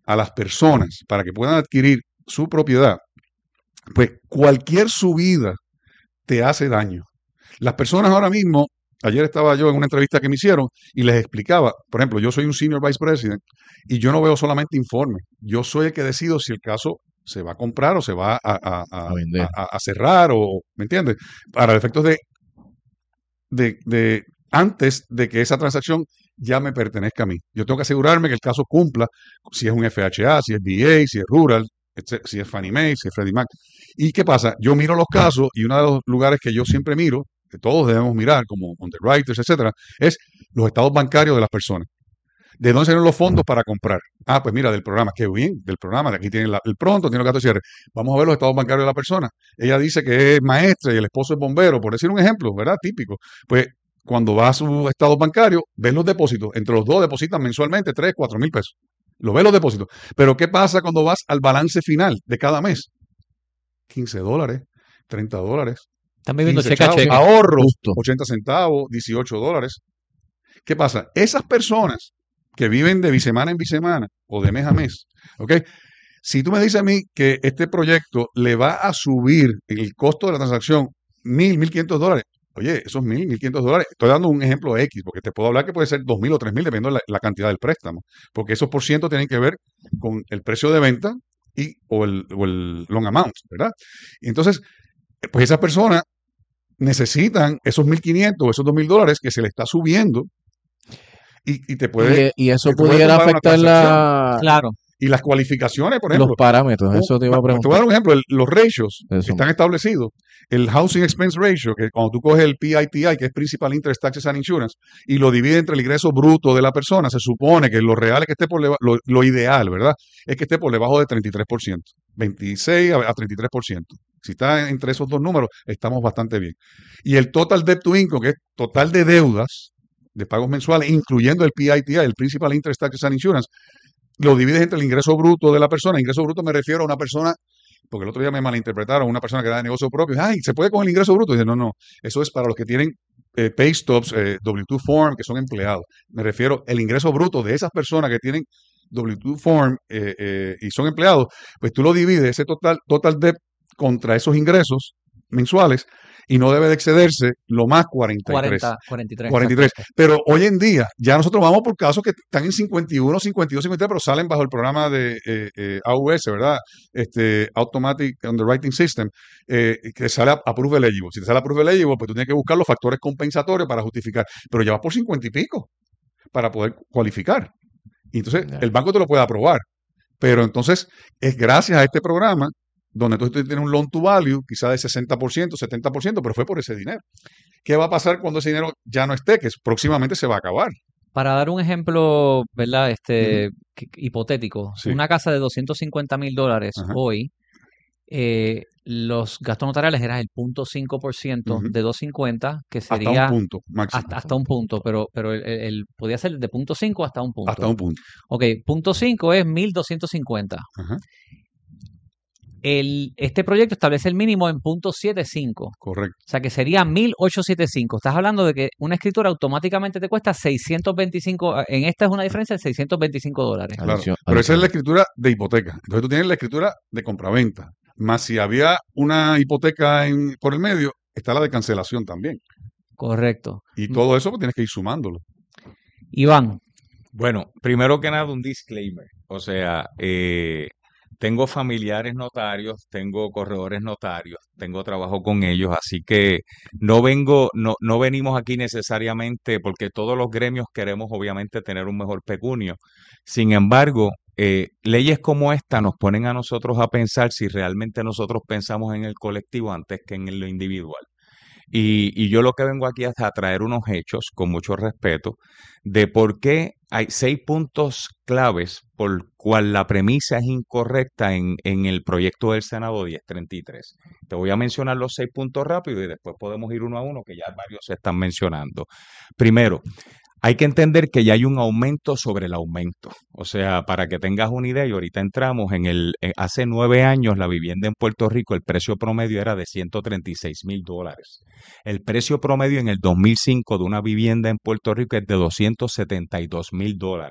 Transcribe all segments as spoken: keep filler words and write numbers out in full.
a las personas para que puedan adquirir su propiedad, pues cualquier subida te hace daño. Las personas ahora mismo, ayer estaba yo en una entrevista que me hicieron y les explicaba, por ejemplo, yo soy un Senior Vice President y yo no veo solamente informes, yo soy el que decido si el caso se va a comprar o se va a, a, a, A vender. a, a cerrar, o, ¿me entiendes? Para efectos de, de, de antes de que esa transacción ya me pertenezca a mí. Yo tengo que asegurarme que el caso cumpla, si es un F H A, si es V A, si es Rural, etcétera, si es Fannie Mae, si es Freddie Mac. ¿Y qué pasa? Yo miro los casos y uno de los lugares que yo siempre miro, que todos debemos mirar, como underwriters, etcétera, es los estados bancarios de las personas. ¿De dónde salen los fondos para comprar? Ah, pues mira, del programa. Qué bien, del programa. De aquí tienen la- el pronto, tiene los gastos de cierre. Vamos a ver los estados bancarios de la persona. Ella dice que es maestra y el esposo es bombero, por decir un ejemplo, ¿verdad? Típico. Pues cuando va a su estado bancario, ves los depósitos. Entre los dos depositan mensualmente tres, cuatro mil pesos. Lo ves los depósitos. Pero ¿qué pasa cuando vas al balance final de cada mes? quince dólares, treinta dólares, Están viviendo quince cheque a chavos, cheque. ahorros, Justo. ochenta centavos, dieciocho dólares. ¿Qué pasa? Esas personas que viven de bisemana en bisemana o de mes a mes, ¿ok? Si tú me dices a mí que este proyecto le va a subir el costo de la transacción mil, mil quinientos dólares, oye, esos mil, mil quinientos dólares, estoy dando un ejemplo X, porque te puedo hablar que puede ser dos mil o tres mil, dependiendo de la, la cantidad del préstamo, porque esos por ciento tienen que ver con el precio de venta y, o, el, o el long amount, ¿verdad? Y entonces, pues esas personas necesitan esos mil quinientos o esos dos mil dólares que se le está subiendo y, y te puede, Y, y eso te puede pudiera tumbar una afectar transacción. la, Claro. Y las cualificaciones, por los ejemplo. parámetros. un- Eso te iba a ma- te voy a preguntar. dar un ejemplo. el- los ratios Eso. están establecidos. El Housing Expense Ratio, que cuando tú coges el P I T I, que es Principal Interest Taxes and Insurance, y lo divide entre el ingreso bruto de la persona, se supone que lo real es que esté por deba- lo, lo ideal, ¿verdad? Es que esté por debajo de treinta y tres por ciento. veintiséis a a treinta y tres por ciento. Si está entre esos dos números, estamos bastante bien. Y el Total Debt to Income, que es total de deudas, de pagos mensuales, incluyendo el P I T I, el Principal Interest Taxes and Insurance, lo divides entre el ingreso bruto de la persona. Ingreso bruto me refiero a una persona, porque el otro día me malinterpretaron, una persona que da de negocio propio. Ay, ¿se puede con el ingreso bruto? Y dice, no, no, eso es para los que tienen eh, pay stubs, eh, W dos form, que son empleados. Me refiero al ingreso bruto de esas personas que tienen W dos form eh, eh, y son empleados, pues tú lo divides, ese total, total debt contra esos ingresos mensuales, y no debe de excederse lo más cuarenta y tres. cuarenta, cuarenta y tres. cuarenta y tres. exacto. Pero hoy en día, ya nosotros vamos por casos que están en cincuenta y uno, cincuenta y dos, cincuenta y tres, pero salen bajo el programa de eh, eh, A U S, ¿verdad? Este Automatic Underwriting System, eh, que sale a Approve Eligible. Si te sale Approve Eligible, pues tú tienes que buscar los factores compensatorios para justificar. Pero ya vas por cincuenta y pico para poder cualificar. Y entonces Ya. el banco te lo puede aprobar. Pero entonces es gracias a este programa donde tú tienes un loan to value, quizá de sesenta por ciento, setenta por ciento, pero fue por ese dinero. ¿Qué va a pasar cuando ese dinero ya no esté? Que próximamente se va a acabar. Para dar un ejemplo, ¿verdad? Este Ujú. que- hipotético, Sí. una casa de doscientos cincuenta mil dólares Ajá. hoy, eh, los gastos notariales eran el cero punto cinco por ciento Ujú. de doscientos cincuenta, que Hasta un sería punto máximo. hasta, hasta un punto, pero, pero el, el- el- podía ser de punto cinco hasta un punto. Hasta un punto. Ok, punto cinco es mil doscientos cincuenta. Ajá. El, este proyecto establece el mínimo en punto setenta y cinco. Correcto. O sea que sería mil ochocientos setenta y cinco. Estás hablando de que una escritura automáticamente te cuesta seiscientos veinticinco. En esta es una diferencia de seiscientos veinticinco dólares. Claro. Adición- Pero esa es la adicional. escritura de hipoteca. Entonces tú tienes la escritura de compraventa. Más si había una hipoteca en, por el medio, está la de cancelación también. Correcto. Y todo eso pues tienes que ir sumándolo. Iván, Bueno, primero que nada un disclaimer. O sea, eh, tengo familiares notarios, tengo corredores notarios, tengo trabajo con ellos, así que no vengo, no, no venimos aquí necesariamente porque todos los gremios queremos obviamente tener un mejor pecunio. Sin embargo, eh, leyes como esta nos ponen a nosotros a pensar si realmente nosotros pensamos en el colectivo antes que en lo individual. Y, y yo lo que vengo aquí es a traer unos hechos, con mucho respeto, de por qué hay seis puntos claves por cual la premisa es incorrecta en, en el proyecto del Senado diez treinta y tres. Te voy a mencionar los seis puntos rápido y después podemos ir uno a uno, que ya varios se están mencionando. Primero, hay que entender que ya hay un aumento sobre el aumento. O sea, para que tengas una idea, y ahorita entramos en el, en- hace nueve años la vivienda en Puerto Rico, el precio promedio era de ciento treinta y seis mil dólares. El precio promedio en el dos mil cinco de una vivienda en Puerto Rico es de doscientos setenta y dos mil dólares.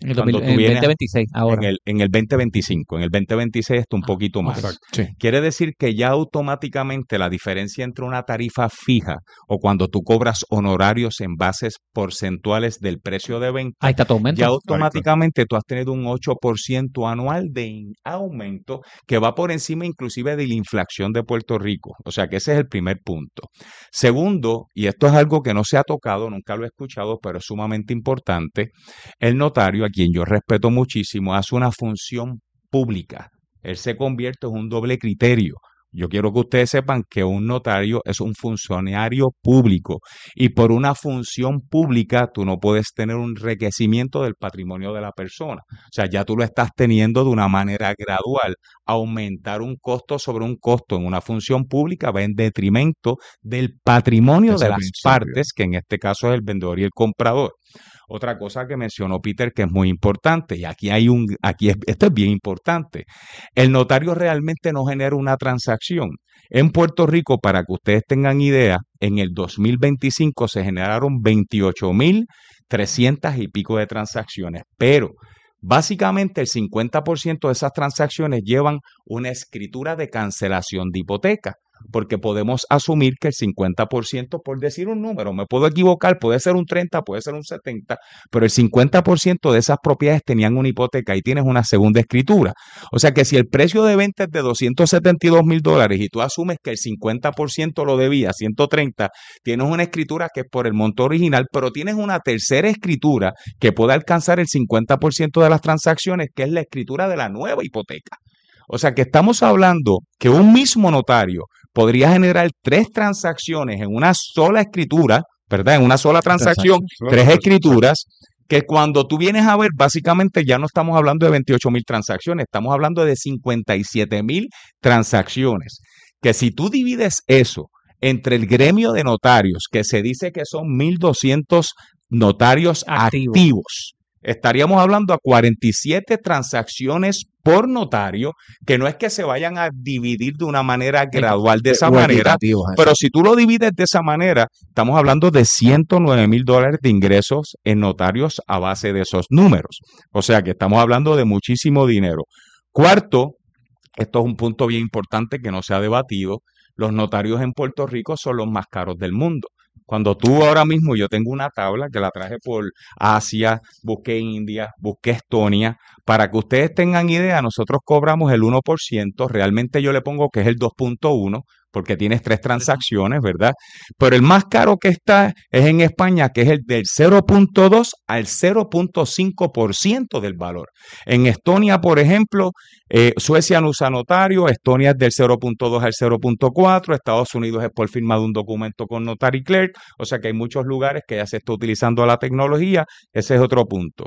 En el, Cuando dos mil, tú en el vienes veinte veintiséis, ahora. en el, en el veinte veinticinco, en el veinte veintiséis está un Ah, poquito ok. más. Exacto. Sí. Quiere decir que ya automáticamente la diferencia entre una tarifa fija o cuando tú cobras honorarios en bases porcentuales del precio de Ahí venta, está tu aumento. ya Ahí está. automáticamente tú has tenido un ocho por ciento anual de in- aumento que va por encima inclusive de la inflación de Puerto Rico. O sea que ese es el primer punto. Segundo, y esto es algo que no se ha tocado, nunca lo he escuchado, pero es sumamente importante, el notario, a quien yo respeto muchísimo, hace una función pública. Él se convierte en un doble criterio. Yo quiero que ustedes sepan que un notario es un funcionario público y por una función pública tú no puedes tener un enriquecimiento del patrimonio de la persona. O sea, ya tú lo estás teniendo de una manera gradual. Aumentar un costo sobre un costo en una función pública va en detrimento del patrimonio Ese de es el las principio. partes, que en este caso es el vendedor y el comprador. Otra cosa que mencionó Peter que es muy importante, y aquí hay un, aquí es, esto es bien importante. El notario realmente no genera una transacción. En Puerto Rico, para que ustedes tengan idea, en el dos mil veinticinco se generaron veintiocho mil trescientas y pico de transacciones, pero básicamente el cincuenta por ciento de esas transacciones llevan una escritura de cancelación de hipoteca, porque podemos asumir que el cincuenta por ciento, por decir un número, me puedo equivocar, puede ser un treinta, puede ser un setenta, pero el cincuenta por ciento de esas propiedades tenían una hipoteca y tienes una segunda escritura. O sea que si el precio de venta es de doscientos setenta y dos mil dólares y tú asumes que el cincuenta por ciento lo debía, ciento treinta, tienes una escritura que es por el monto original, pero tienes una tercera escritura que puede alcanzar el cincuenta por ciento de las transacciones, que es la escritura de la nueva hipoteca. O sea que estamos hablando que un mismo notario podría generar tres transacciones en una sola escritura, ¿verdad? En una sola transacción, tres escrituras, que cuando tú vienes a ver, básicamente ya no estamos hablando de veintiocho mil transacciones, estamos hablando de cincuenta y siete mil transacciones. Que si tú divides eso entre el gremio de notarios, que se dice que son mil doscientos notarios Activo. activos, estaríamos hablando a cuarenta y siete transacciones por notario, que no es que se vayan a dividir de una manera gradual de esa O manera, equitativos, eso. pero si tú lo divides de esa manera, estamos hablando de ciento nueve mil dólares de ingresos en notarios a base de esos números. O sea que estamos hablando de muchísimo dinero. Cuarto, esto es un punto bien importante que no se ha debatido, los notarios en Puerto Rico son los más caros del mundo. Cuando tú ahora mismo, yo tengo una tabla que la traje por Asia, busqué India, busqué Estonia, para que ustedes tengan idea, nosotros cobramos el uno por ciento, realmente yo le pongo que es el dos punto uno, porque tienes tres transacciones, ¿verdad? Pero el más caro que está es en España, que es el del cero punto dos al cero punto cinco por ciento del valor. En Estonia, por ejemplo, eh, Suecia no usa notario, Estonia es del cero punto dos al cero punto cuatro, Estados Unidos es por firma de un documento con notary clerk, o sea que hay muchos lugares que ya se está utilizando la tecnología, ese es otro punto.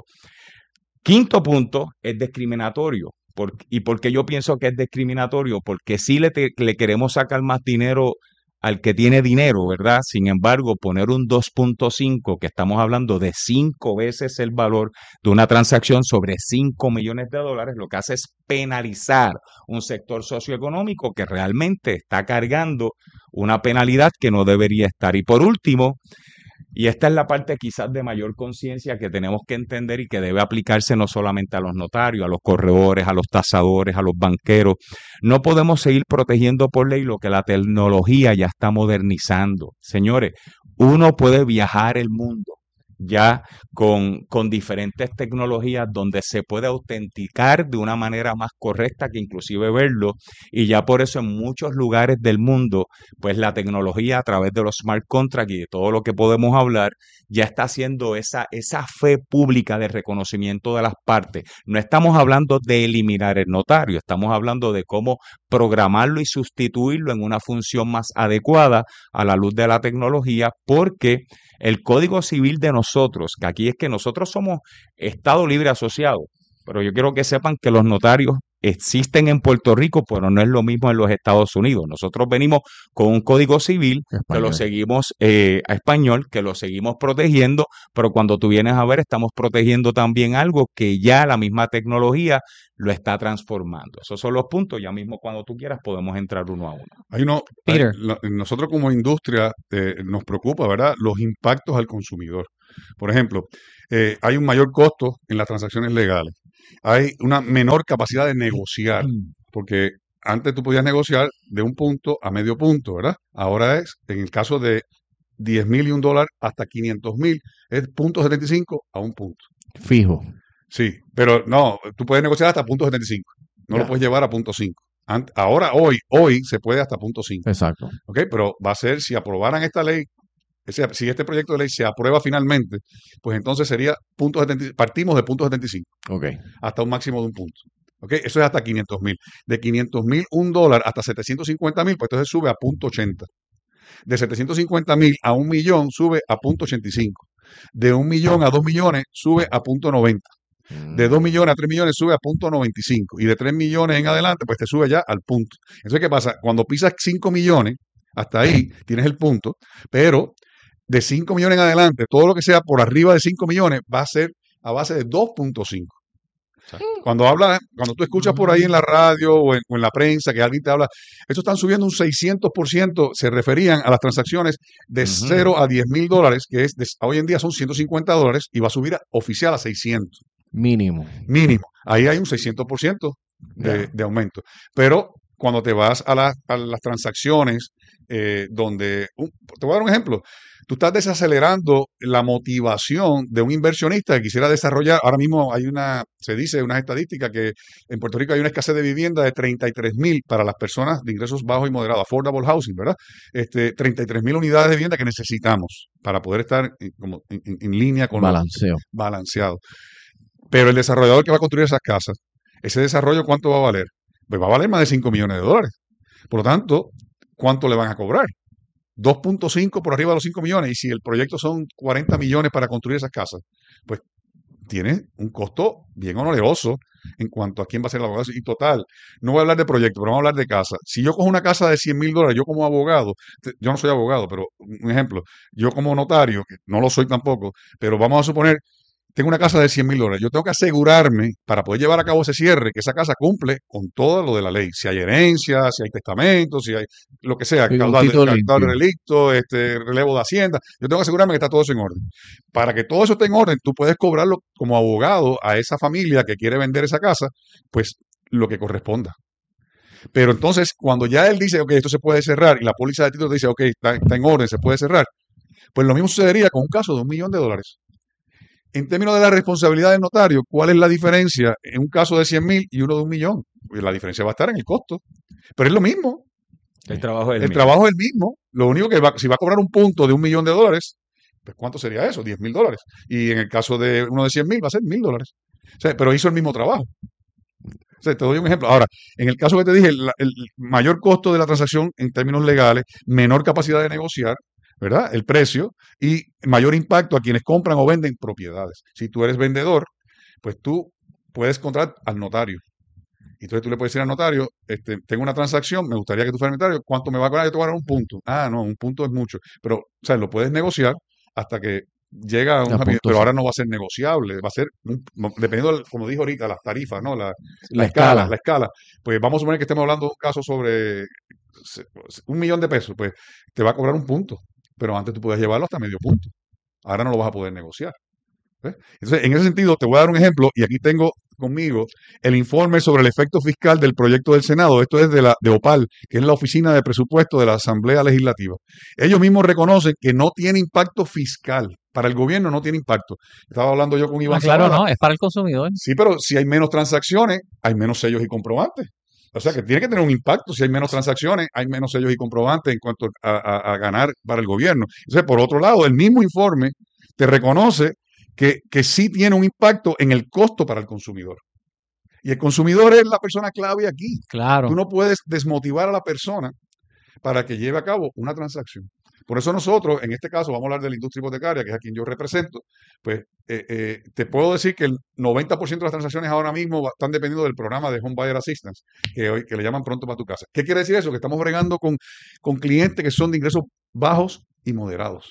Quinto punto es discriminatorio. Por, ¿Y por qué yo pienso que es discriminatorio? Porque sí le, te, le queremos sacar más dinero al que tiene dinero, ¿verdad? Sin embargo, poner un dos punto cinco, que estamos hablando de cinco veces el valor de una transacción sobre cinco millones de dólares, lo que hace es penalizar un sector socioeconómico que realmente está cargando una penalidad que no debería estar. Y por último, y esta es la parte quizás de mayor conciencia que tenemos que entender y que debe aplicarse no solamente a los notarios, a los corredores, a los tasadores, a los banqueros. No podemos seguir protegiendo por ley lo que la tecnología ya está modernizando. Señores, uno puede viajar el mundo ya con, con diferentes tecnologías donde se puede autenticar de una manera más correcta que inclusive verlo, y ya por eso en muchos lugares del mundo pues la tecnología a través de los smart contracts y de todo lo que podemos hablar ya está haciendo esa, esa fe pública de reconocimiento de las partes. No estamos hablando de eliminar el notario, estamos hablando de cómo programarlo y sustituirlo en una función más adecuada a la luz de la tecnología, porque el Código Civil de nosotros, que aquí es que nosotros somos Estado Libre Asociado, pero yo quiero que sepan que los notarios existen en Puerto Rico, pero no es lo mismo en los Estados Unidos. Nosotros venimos con un Código Civil español, que lo seguimos eh, a español, que lo seguimos protegiendo, pero cuando tú vienes a ver, estamos protegiendo también algo que ya la misma tecnología lo está transformando. Esos son los puntos. Ya mismo cuando tú quieras podemos entrar uno a uno. Hay uno, hay, Peter. lo- nosotros como industria eh, nos preocupa, ¿verdad? Los impactos al consumidor. Por ejemplo, eh, hay un mayor costo en las transacciones legales. Hay una menor capacidad de negociar, porque antes tú podías negociar de un punto a medio punto, ¿verdad? Ahora es, en el caso de diez mil y un dólar hasta quinientos mil, es punto setenta y cinco a un punto. Fijo. Sí, pero no, tú puedes negociar hasta punto setenta y cinco. No Ya. lo puedes llevar a punto cinco. Ant- Ahora, hoy, hoy se puede hasta punto cinco. Exacto. ¿Ok? Pero va a ser, si aprobaran esta ley, o sea, si este proyecto de ley se aprueba finalmente, pues entonces sería punto setenta, partimos de punto setenta y cinco Ok. hasta un máximo de un punto. ¿Ok? Eso es hasta quinientos mil. De quinientos mil, un dólar hasta setecientos cincuenta mil, pues entonces sube a punto ochenta. De setecientos cincuenta mil a un millón sube a punto ochenta y cinco. De un millón a dos millones sube a punto noventa. De dos millones a tres millones sube a punto noventa y cinco. Y de tres millones en adelante, pues te sube ya al punto. Entonces, ¿qué pasa? Cuando pisas cinco millones, hasta ahí tienes el punto, pero de cinco millones en adelante, todo lo que sea por arriba de cinco millones va a ser a base de dos punto cinco. Cuando habla, cuando tú escuchas por ahí en la radio o en, o en la prensa que alguien te habla, estos están subiendo un seiscientos por ciento, se referían a las transacciones de Ujú. cero a diez mil dólares, que es de- hoy en día son ciento cincuenta dólares y va a subir a, oficial a seiscientos. Mínimo. Mínimo. Ahí hay un seiscientos por ciento de, Ya. de aumento. Pero cuando te vas a, la- a las transacciones eh, donde, un- te voy a dar un ejemplo, tú estás desacelerando la motivación de un inversionista que quisiera desarrollar, ahora mismo hay una, se dice, unas estadísticas que en Puerto Rico hay una escasez de vivienda de treinta y tres mil para las personas de ingresos bajos y moderados, affordable housing, ¿verdad? Este, treinta y tres mil unidades de vivienda que necesitamos para poder estar en, como en, en- en línea con lo Balanceo. balanceado. Pero el desarrollador que va a construir esas casas, ese desarrollo, ¿cuánto va a valer? Pues va a valer más de cinco millones de dólares. Por lo tanto, ¿cuánto le van a cobrar? dos punto cinco por arriba de los cinco millones. Y si el proyecto son cuarenta millones para construir esas casas, pues tiene un costo bien oneroso en cuanto a quién va a ser el abogado. Y total, no voy a hablar de proyecto, pero vamos a hablar de casa. Si yo cojo una casa de cien mil dólares, yo como abogado, te- yo no soy abogado, pero un ejemplo, yo como notario, que no lo soy tampoco, pero vamos a suponer, tengo una casa de cien mil dólares. Yo tengo que asegurarme para poder llevar a cabo ese cierre que esa casa cumple con todo lo de la ley. Si hay herencia, si hay testamento, si hay lo que sea, Sí, un caudal de, título caudal de limpio. relicto, este, relevo de hacienda. Yo tengo que asegurarme que está todo eso en orden. Para que todo eso esté en orden, tú puedes cobrarlo como abogado a esa familia que quiere vender esa casa, pues lo que corresponda. Pero entonces, cuando ya él dice, ok, esto se puede cerrar, y la póliza de títulos dice, ok, está, está en orden, se puede cerrar, pues lo mismo sucedería con un caso de un millón de dólares. En términos de la responsabilidad del notario, ¿cuál es la diferencia en un caso de cien mil y uno de un millón? Pues la diferencia va a estar en el costo. Pero es lo mismo. El trabajo es el El mismo. trabajo es el mismo. Lo único que va, si va a cobrar un punto de un millón de dólares, pues ¿cuánto sería eso? diez mil dólares. Y en el caso de uno de cien mil va a ser mil dólares. O sea, pero hizo el mismo trabajo. O sea, te doy un ejemplo. Ahora, en el caso que te dije, el, el mayor costo de la transacción en términos legales, menor capacidad de negociar, ¿verdad? El precio y mayor impacto a quienes compran o venden propiedades. Si tú eres vendedor, pues tú puedes contratar al notario. Y entonces tú le puedes decir al notario, este, tengo una transacción, me gustaría que tú fueras notario, ¿cuánto me va a cobrar? Yo te voy a dar un punto. Ah, no, un punto es mucho. Pero, o sea, lo puedes negociar hasta que llega a un A happy- punto pero sí. ahora no va a ser negociable, va a ser, un- dependiendo, del- como dijo ahorita, las tarifas, ¿no? La, la La escala, escala. la escala. Pues vamos a suponer que estemos hablando de un caso sobre se- un millón de pesos, pues te va a cobrar un punto, pero antes tú podías llevarlo hasta medio punto. Ahora no lo vas a poder negociar. ¿Ves? Entonces, en ese sentido, te voy a dar un ejemplo, y aquí tengo conmigo el informe sobre el efecto fiscal del proyecto del Senado. Esto es de la de OPAL, que es la Oficina de Presupuesto de la Asamblea Legislativa. Ellos mismos reconocen que no tiene impacto fiscal. Para el gobierno no tiene impacto. Estaba hablando yo con Ah, Iván claro, Zavala. no, es para el consumidor. Sí, pero si hay menos transacciones, hay menos sellos y comprobantes. O sea que tiene que tener un impacto. Si hay menos transacciones, hay menos sellos y comprobantes en cuanto a, a- a ganar para el gobierno. Entonces, por otro lado, el mismo informe te reconoce que, que sí tiene un impacto en el costo para el consumidor. Y el consumidor es la persona clave aquí. Claro. Tú no puedes desmotivar a la persona para que lleve a cabo una transacción. Por eso nosotros, en este caso, vamos a hablar de la industria hipotecaria, que es a quien yo represento, pues eh, eh, te puedo decir que el noventa por ciento de las transacciones ahora mismo va- están dependiendo del programa de Home Buyer Assistance, que, hoy, que le llaman pronto para tu casa. ¿Qué quiere decir eso? Que estamos bregando con, con clientes que son de ingresos bajos y moderados.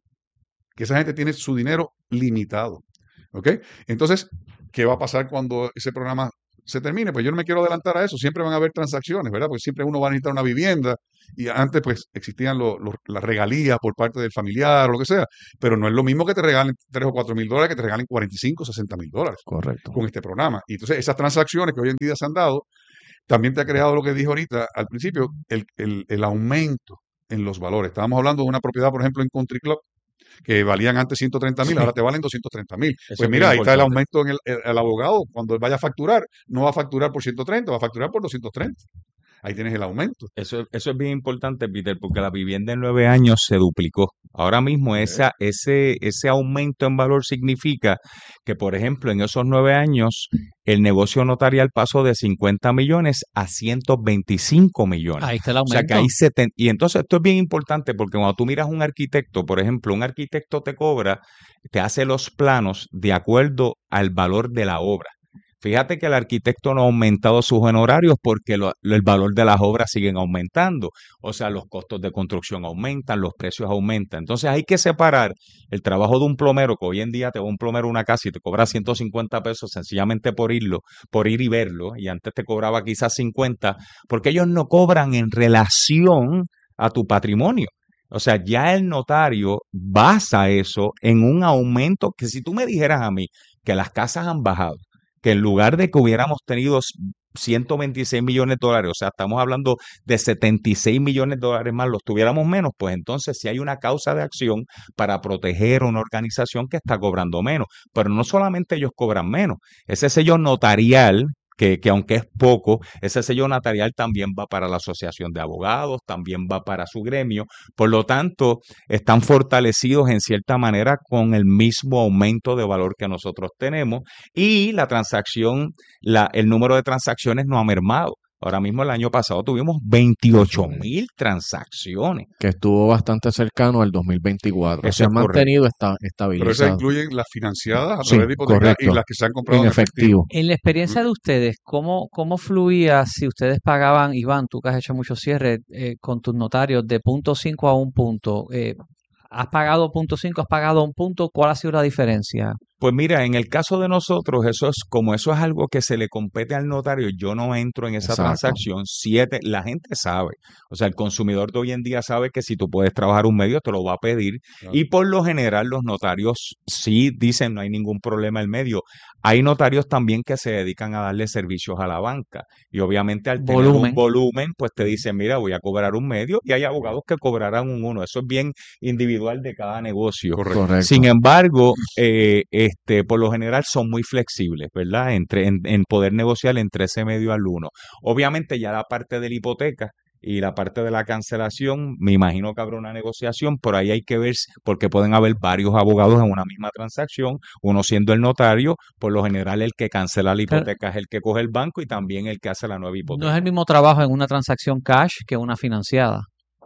Que esa gente tiene su dinero limitado. ¿Ok? Entonces, ¿qué va a pasar cuando ese programa se termine, pues yo no me quiero adelantar a eso. Siempre van a haber transacciones, ¿verdad? Porque siempre uno va a necesitar una vivienda y antes pues existían lo- lo- las regalías por parte del familiar o lo que sea, pero no es lo mismo que te regalen tres o cuatro mil dólares que te regalen cuarenta y cinco o sesenta mil dólares Correcto. con este programa. Y entonces esas transacciones que hoy en día se han dado, también te ha creado lo que dije ahorita al principio, el, el, el aumento en los valores. Estábamos hablando de una propiedad, por ejemplo, en Country Club, que valían antes ciento treinta mil, Sí. ahora te valen doscientos treinta mil. Eso Pues es mira, bien ahí está el importante. aumento en el, el- el abogado. Cuando él vaya a facturar, no va a facturar por ciento treinta, va a facturar por doscientos treinta. Ahí tienes el aumento. Eso, eso es bien importante, Peter, porque la vivienda en nueve años se duplicó. Ahora mismo Eh, esa, ese, ese aumento en valor significa que, por ejemplo, en esos nueve años, el negocio notarial pasó de cincuenta millones a ciento veinticinco millones. Ahí está el O sea que aumento. hay seten- y entonces esto es bien importante porque cuando tú miras a un arquitecto, por ejemplo, un arquitecto te cobra, te hace los planos de acuerdo al valor de la obra. Fíjate que el arquitecto no ha aumentado sus honorarios porque lo- lo- el valor de las obras siguen aumentando. O sea, los costos de construcción aumentan, los precios aumentan. Entonces hay que separar el trabajo de un plomero, que hoy en día te va un plomero a una casa y te cobra ciento cincuenta pesos sencillamente por irlo, por ir y verlo, y antes te cobraba quizás cincuenta, porque ellos no cobran en relación a tu patrimonio. O sea, ya el notario basa eso en un aumento que si tú me dijeras a mí que las casas han bajado, que en lugar de que hubiéramos tenido ciento veintiséis millones de dólares, o sea, estamos hablando de setenta y seis millones de dólares más, los tuviéramos menos, pues entonces sí hay una causa de acción para proteger a una organización que está cobrando menos. Pero no solamente ellos cobran menos, ese sello notarial, que, que aunque es poco, ese sello notarial también va para la asociación de abogados, también va para su gremio. Por lo tanto, están fortalecidos en cierta manera con el mismo aumento de valor que nosotros tenemos y la transacción, la, el número de transacciones no ha mermado. Ahora mismo el año pasado tuvimos veintiocho mil transacciones. Que estuvo bastante cercano al dos mil veinticuatro. Eso Se es han correcto. mantenido esta, Pero esas estabilizadas incluyen las financiadas a Sí, través de hipoteca y correcto. las que se han comprado en en efectivo. efectivo. En la experiencia de ustedes, ¿cómo, cómo fluía si ustedes pagaban, Iván, tú que has hecho muchos cierres eh, con tus notarios, de punto cinco a un punto? Eh, ¿Has pagado punto cinco, has pagado un punto? ¿Cuál ha sido la diferencia? Pues mira, en el caso de nosotros, eso es como eso es algo que se le compete al notario, yo no entro en esa Exacto. transacción. Siete, la gente sabe, o sea, el consumidor de hoy en día sabe que si tú puedes trabajar un medio, te lo va a pedir. Claro. Y por lo general, los notarios sí dicen no hay ningún problema el medio. Hay notarios también que se dedican a darle servicios a la banca. Y obviamente al tener Volumen. un volumen, pues te dicen, mira, voy a cobrar un medio. Y hay abogados que cobrarán un uno. Eso es bien individual de cada negocio. Correcto. Correcto. Sin embargo, eh, este, por lo general son muy flexibles, ¿verdad? Entre, en, en poder negociar entre ese medio al uno. Obviamente ya la parte de la hipoteca y la parte de la cancelación, me imagino que habrá una negociación, pero ahí hay que ver, si- porque pueden haber varios abogados en una misma transacción, uno siendo el notario, por lo general el que cancela la Claro. hipoteca es el que coge el banco y también el que hace la nueva No es hipoteca. el mismo trabajo en una transacción cash que una financiada.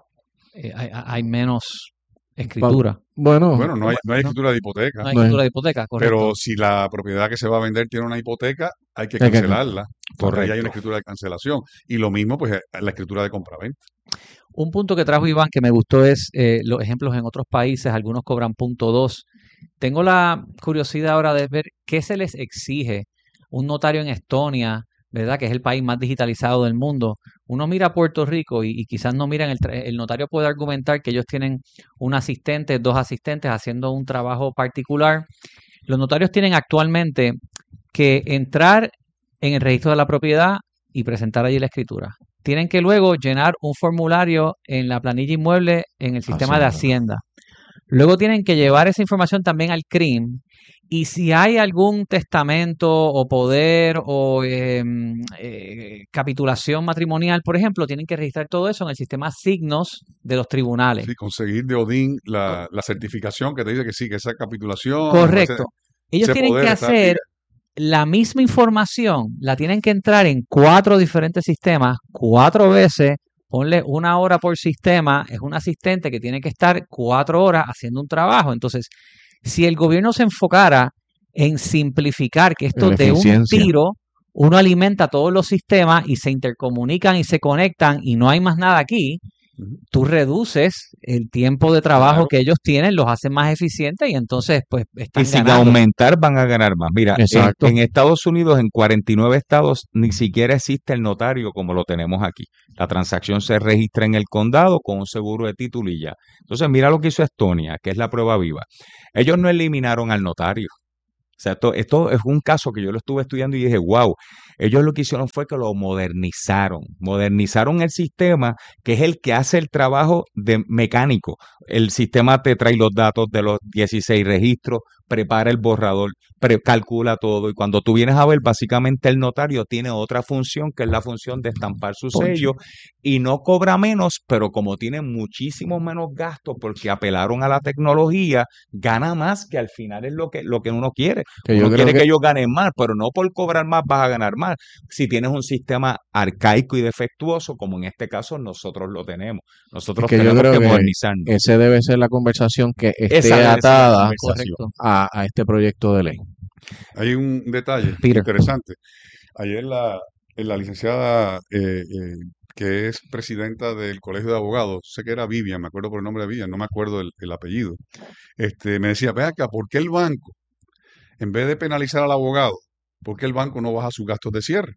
Eh, hay, hay menos escritura. Bueno, Bueno, no hay, no hay No. escritura de hipoteca, No hay No hay- escritura de hipoteca, correcto. pero si la propiedad que se va a vender tiene una hipoteca, hay que Hay que- cancelarla. Entonces, ahí hay Correcto. una escritura de cancelación. Y lo mismo, pues, la escritura de compraventa. Un punto que trajo Iván que me gustó es eh, los ejemplos en otros países, algunos cobran punto dos. Tengo la curiosidad ahora de ver qué se les exige un notario en Estonia, ¿verdad? Que es el país más digitalizado del mundo. Uno mira a Puerto Rico y, y quizás no miran, el, tra- el notario puede argumentar que ellos tienen un asistente, dos asistentes haciendo un trabajo particular. Los notarios tienen actualmente que entrar en el registro de la propiedad y presentar allí la escritura. Tienen que luego llenar un formulario en la planilla inmueble en el sistema de Hacienda. Luego tienen que llevar esa información también al C R I M. Y si hay algún testamento o poder o eh, eh, capitulación matrimonial, por ejemplo, tienen que registrar todo eso en el sistema Signos de los tribunales. Sí, conseguir de Odín la, la certificación que te dice que sí, que esa capitulación. Correcto. ese- Ellos ese tienen poder que está hacer activo. la misma información, la tienen que entrar en cuatro diferentes sistemas, cuatro veces, ponle una hora por sistema, es un asistente que tiene que estar cuatro horas haciendo un trabajo. Entonces, si el gobierno se enfocara en simplificar que esto En de un eficiencia. tiro, uno alimenta todos los sistemas y se intercomunican y se conectan y no hay más nada aquí, Ujú. tú reduces el tiempo de trabajo Claro. que ellos tienen, los haces más eficientes y entonces pues Y están sin ganando. aumentar van a ganar más. Mira, en, Exacto. en Estados Unidos, en cuarenta y nueve estados, ni siquiera existe el notario como lo tenemos aquí. La transacción se registra en el condado con un seguro de título y ya. Entonces, mira lo que hizo Estonia, que es la prueba viva. Ellos no eliminaron al notario. O sea, esto, esto es un caso que yo lo estuve estudiando y dije, wow, ellos lo que hicieron fue que lo modernizaron, modernizaron el sistema, que es el que hace el trabajo de mecánico. El sistema te trae los datos de los dieciséis registros, prepara el borrador, pre- calcula todo, y cuando tú vienes a ver, básicamente el notario tiene otra función, que es la función de estampar su Ponche. sello, y no cobra menos, pero como tiene muchísimos menos gastos porque apelaron a la tecnología, gana más, que al final es lo que, lo que uno quiere. Que yo Uno creo quiere que que ellos ganen más, pero no por cobrar más vas a ganar más. Si tienes un sistema arcaico y defectuoso, como en este caso nosotros lo tenemos. es Nosotros que yo tenemos creo que que modernizarnos. ese debe ser la conversación que Esa esté debe ser la atada conversación. Correcto. a, a este proyecto de ley. Hay un detalle Peter. interesante. Ayer la, la licenciada eh, eh, que es presidenta del Colegio de Abogados, sé que era Vivian, me acuerdo por el nombre de Vivian, no me acuerdo el, el apellido, este, me decía, ve acá, ¿por qué el banco, en vez de penalizar al abogado, por qué el banco no baja sus gastos de cierre?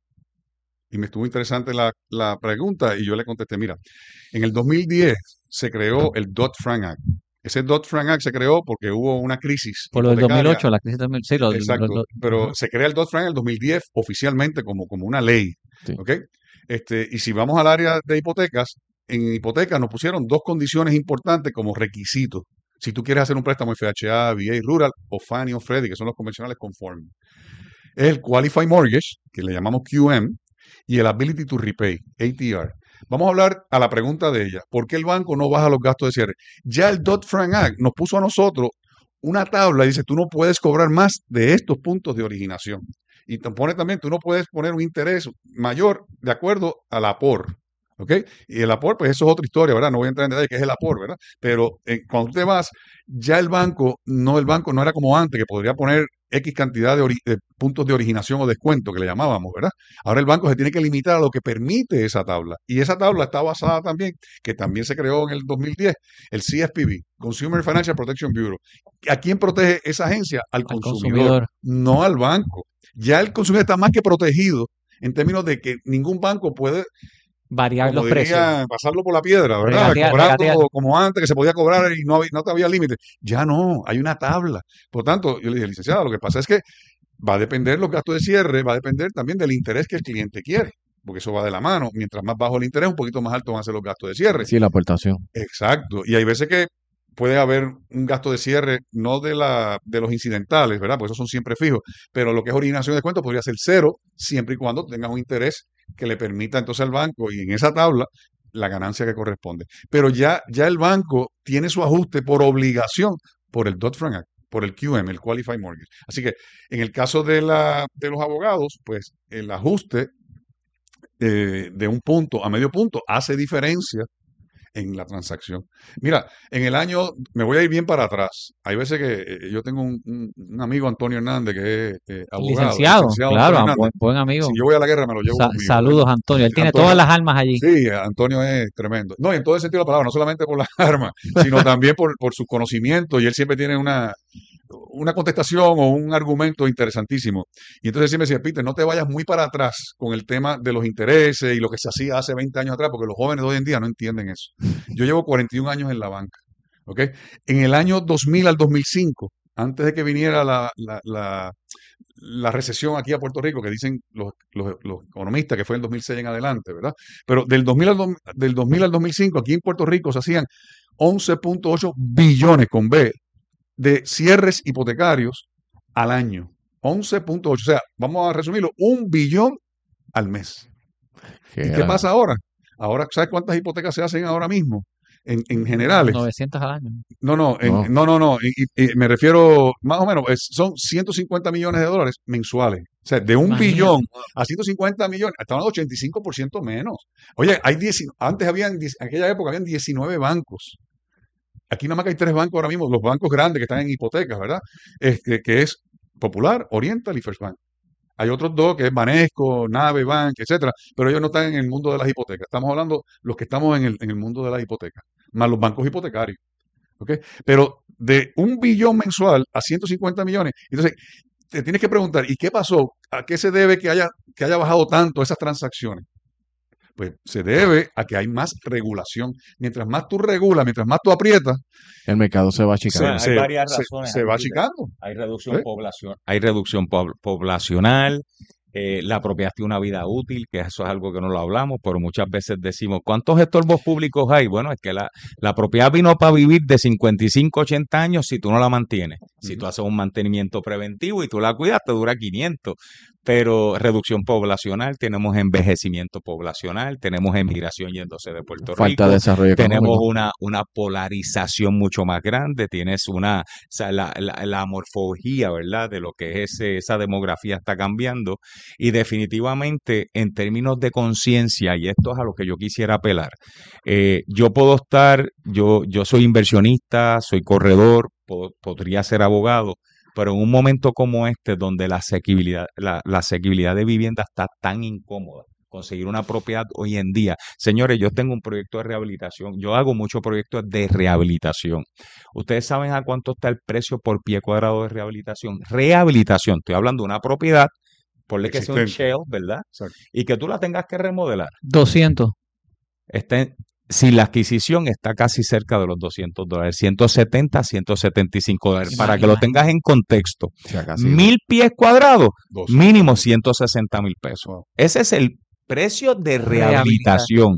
Y me estuvo interesante la, la pregunta y yo le contesté, mira, en el dos mil diez se creó el Dodd-Frank Act. Ese Dodd-Frank Act se creó porque hubo una crisis Por lo del hipotecaria. dos mil ocho, la crisis del dos mil, sí, lo, lo- Exacto, lo- pero ajá. se crea el Dodd-Frank en el dos mil diez oficialmente como, como una ley, Sí. ¿ok? Este, y si vamos al área de hipotecas, en hipotecas nos pusieron dos condiciones importantes como requisitos. Si tú quieres hacer un préstamo F H A, V A Rural o Fannie o Freddie, que son los convencionales conformes. Es el Qualified Mortgage, que le llamamos Q M, y el Ability to Repay, A T R. Vamos a hablar a la pregunta de ella. ¿Por qué el banco no baja los gastos de cierre? Ya el Dodd-Frank Act nos puso a nosotros una tabla y dice, tú no puedes cobrar más de estos puntos de originación. Y te pone también, tú no puedes poner un interés mayor de acuerdo al apor. ¿Ok? Y el apor, pues eso es otra historia, ¿verdad? No voy a entrar en detalle qué es el apor, ¿verdad? Pero eh, cuando tú te vas, ya el banco, no el banco no era como antes, que podría poner X cantidad de, ori- de puntos de originación o descuento, que le llamábamos, ¿verdad? Ahora el banco se tiene que limitar a lo que permite esa tabla. Y esa tabla está basada también, que también se creó en el dos mil diez, el C F P B, Consumer Financial Protection Bureau. ¿A quién protege esa agencia? Al Al consumidor, consumidor. no al banco. Ya el consumidor está más que protegido en términos de que ningún banco puede, Variar como los precios. diría, pasarlo por la piedra, ¿verdad? Regatear, Cobrando regatear. como antes, que se podía cobrar y no, había- no había límite. Ya no, hay una tabla. Por tanto, yo le dije, licenciada, lo que pasa es que va a depender los gastos de cierre, va a depender también del interés que el cliente quiere, porque eso va de la mano. Mientras más bajo el interés, un poquito más alto van a ser los gastos de cierre. Sí, la aportación. Exacto. Y hay veces que puede haber un gasto de cierre, no de la de los incidentales, ¿verdad? Porque esos son siempre fijos, pero lo que es originación de descuento podría ser cero, siempre y cuando tengas un interés que le permita entonces al banco, y en esa tabla, la ganancia que corresponde. Pero ya, ya el banco tiene su ajuste por obligación por el Dodd-Frank Act, por el Q M, el Qualified Mortgage. Así que en el caso de, la, de los abogados, pues el ajuste eh, de un punto a medio punto hace diferencia en la transacción. Mira, en el año, me voy a ir bien para atrás. Hay veces que eh, yo tengo un, un- un amigo, Antonio Hernández, que es eh, abogado, Licenciado, licenciado claro, Antonio a buen, Hernández. buen Si amigo. yo voy a la guerra, me lo llevo Sa- conmigo. saludos, ¿verdad? Antonio. Él tiene Antonio, todas las armas allí. sí, Antonio es tremendo. No, y en todo el sentido de la palabra, no solamente por las armas, sino también por, por sus conocimientos, y él siempre tiene una, una contestación o un argumento interesantísimo. Y entonces siempre decía, Peter, no te vayas muy para atrás con el tema de los intereses y lo que se hacía hace veinte años atrás, porque los jóvenes de hoy en día no entienden eso. Yo llevo cuarenta y un años en la banca, ¿ok? En el año dos mil al dos mil cinco, antes de que viniera la, la, la, la recesión aquí a Puerto Rico, que dicen los, los, los economistas que fue en dos mil seis en adelante, ¿verdad? Pero del dos mil al, dos- del dos mil al dos mil cinco, aquí en Puerto Rico se hacían once punto ocho billones con B de cierres hipotecarios al año. once punto ocho. O sea, vamos a resumirlo, un billón al mes. Que ¿Y qué era- pasa ahora? Ahora, ¿sabes cuántas hipotecas se hacen ahora mismo? En, en generales. novecientos al año. No, no, en- No. no, no, no. y- y- y me refiero, más o menos, es- son ciento cincuenta millones de dólares mensuales. O sea, de un Imagínate. billón a ciento cincuenta millones, estamos hablando de ochenta y cinco por ciento menos. Oye, hay diez, antes habían, diez- en aquella época habían diecinueve bancos. Aquí nada más que hay tres bancos ahora mismo, los bancos grandes que están en hipotecas, ¿verdad? Este, que es Popular, Oriental y First Bank. Hay otros dos, que es Banesco, Nave, Bank, etcétera, pero ellos no están en el mundo de las hipotecas. Estamos hablando los que estamos en el, en el mundo de las hipotecas, más los bancos hipotecarios. ¿Ok? Pero de un billón mensual a ciento cincuenta millones, entonces te tienes que preguntar, ¿y qué pasó? ¿A qué se debe que haya, que haya bajado tanto esas transacciones? Pues se debe a que hay más regulación. Mientras más tú regulas, mientras más tú aprietas, El mercado se va se, achicando. hay se- varias se- razones se va aquí. achicando. Hay reducción ¿Eh? población, hay reducción po- poblacional, eh, la propiedad tiene una vida útil, que eso es algo que no lo hablamos, pero muchas veces decimos, ¿cuántos estorbos públicos hay? Bueno, es que la, la propiedad vino para vivir de cincuenta y cinco, ochenta años si tú no la mantienes. Si tú haces un mantenimiento preventivo y tú la cuidas, te dura quinientos. Pero reducción poblacional, tenemos envejecimiento poblacional, tenemos emigración yéndose de Puerto Falta de Rico, desarrollo tenemos económico. una, una polarización mucho más grande, tienes una, o sea, la, la, la morfología, ¿verdad? De lo que es ese- esa demografía está cambiando y definitivamente en términos de conciencia, y esto es a lo que yo quisiera apelar, eh, yo puedo estar, yo, yo soy inversionista, soy corredor, po- podría ser abogado, pero en un momento como este, donde la asequibilidad, la, la asequibilidad de vivienda está tan incómoda, conseguir una propiedad hoy en día. Señores, yo tengo un proyecto de rehabilitación, yo hago muchos proyectos de rehabilitación. ¿Ustedes saben a cuánto está el precio por pie cuadrado de rehabilitación? Rehabilitación, estoy hablando de una propiedad, ponle que sea un Existente. shell, ¿verdad? Exacto. Y que tú la tengas que remodelar. doscientos. Está en- si la adquisición está casi cerca de los doscientos dólares, ciento setenta, ciento setenta y cinco dólares, para que lo Imagínate. tengas en contexto. O sea, casi- Mil pies cuadrados, Dos. mínimo ciento sesenta mil pesos. Wow. Ese es el precio de Rehabilitar. rehabilitación.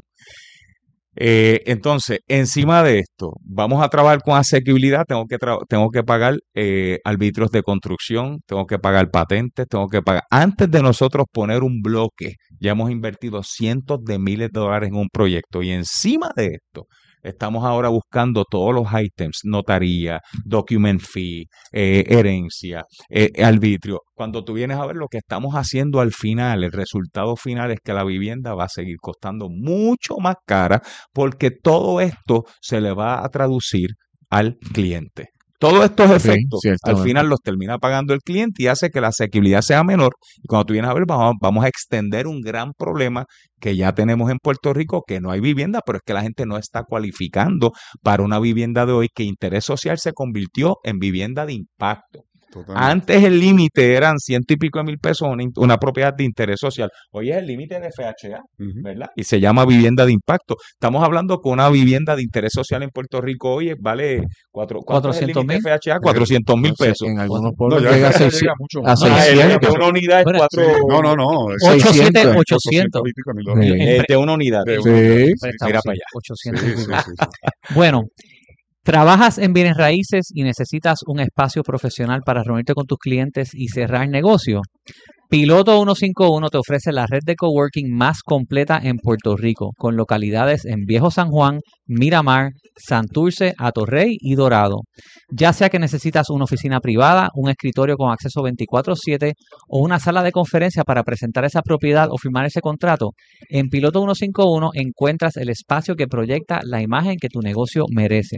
Eh, entonces, encima de esto, vamos a trabajar con asequibilidad, tengo que, tra- tengo que pagar eh, arbitrios de construcción, tengo que pagar patentes, tengo que pagar. Antes de nosotros poner un bloque, ya hemos invertido cientos de miles de dólares en un proyecto y encima de esto, estamos ahora buscando todos los items, notaría, document fee, eh, herencia, eh, arbitrio. Cuando tú vienes a ver lo que estamos haciendo al final, el resultado final es que la vivienda va a seguir costando mucho más cara porque todo esto se le va a traducir al cliente. Todos estos Sí, efectos al ciertamente. final los termina pagando el cliente y hace que la asequibilidad sea menor. Y cuando tú vienes a ver, vamos, vamos a extender un gran problema que ya tenemos en Puerto Rico, que no hay vivienda, pero es que la gente no está cualificando para una vivienda de hoy, que interés social se convirtió en vivienda de impacto. Totalmente. Antes el límite eran ciento y pico de mil pesos una, in- una propiedad de interés social. Hoy es el límite de F H A, Ujú. ¿verdad? Y se llama vivienda de impacto. Estamos hablando que una vivienda de interés social en Puerto Rico hoy vale cuatro, ¿cuánto es el cuatrocientos límite de mil. F H A? cuatrocientos mil No sé, pesos. en algunos No, pueblos ya llega a ya seiscientos. llega mucho a más. Ah, el- seiscientos. de una unidad es Bueno, cuatro, No, no, no. es ochocientos, seiscientos. ochocientos. y pico mil dólares. Sí. eh, de una unidad. De Sí. una unidad. Pues Sí, estamos mira en para allá. ochocientos sí, y sí, pico. sí, sí. Bueno, trabajas en bienes raíces y necesitas un espacio profesional para reunirte con tus clientes y cerrar negocio. Piloto ciento cincuenta y uno te ofrece la red de coworking más completa en Puerto Rico, con localidades en Viejo San Juan, Miramar, Santurce, Atorrey y Dorado. Ya sea que necesitas una oficina privada, un escritorio con acceso veinticuatro siete o una sala de conferencia para presentar esa propiedad o firmar ese contrato, en Piloto ciento cincuenta y uno encuentras el espacio que proyecta la imagen que tu negocio merece.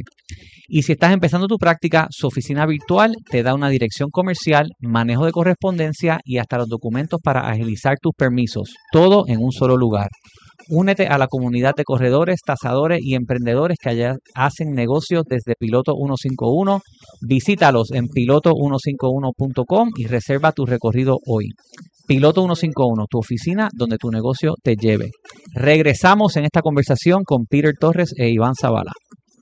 Y si estás empezando tu práctica, su oficina virtual te da una dirección comercial, manejo de correspondencia y hasta los documentos para agilizar tus permisos, todo en un solo lugar. Únete a la comunidad de corredores, tasadores y emprendedores que allá hacen negocios desde Piloto ciento cincuenta y uno. Visítalos en piloto ciento cincuenta y uno punto com y reserva tu recorrido hoy. Piloto ciento cincuenta y uno, tu oficina donde tu negocio te lleve. Regresamos en esta conversación con Peter Torres e Iván Zavala.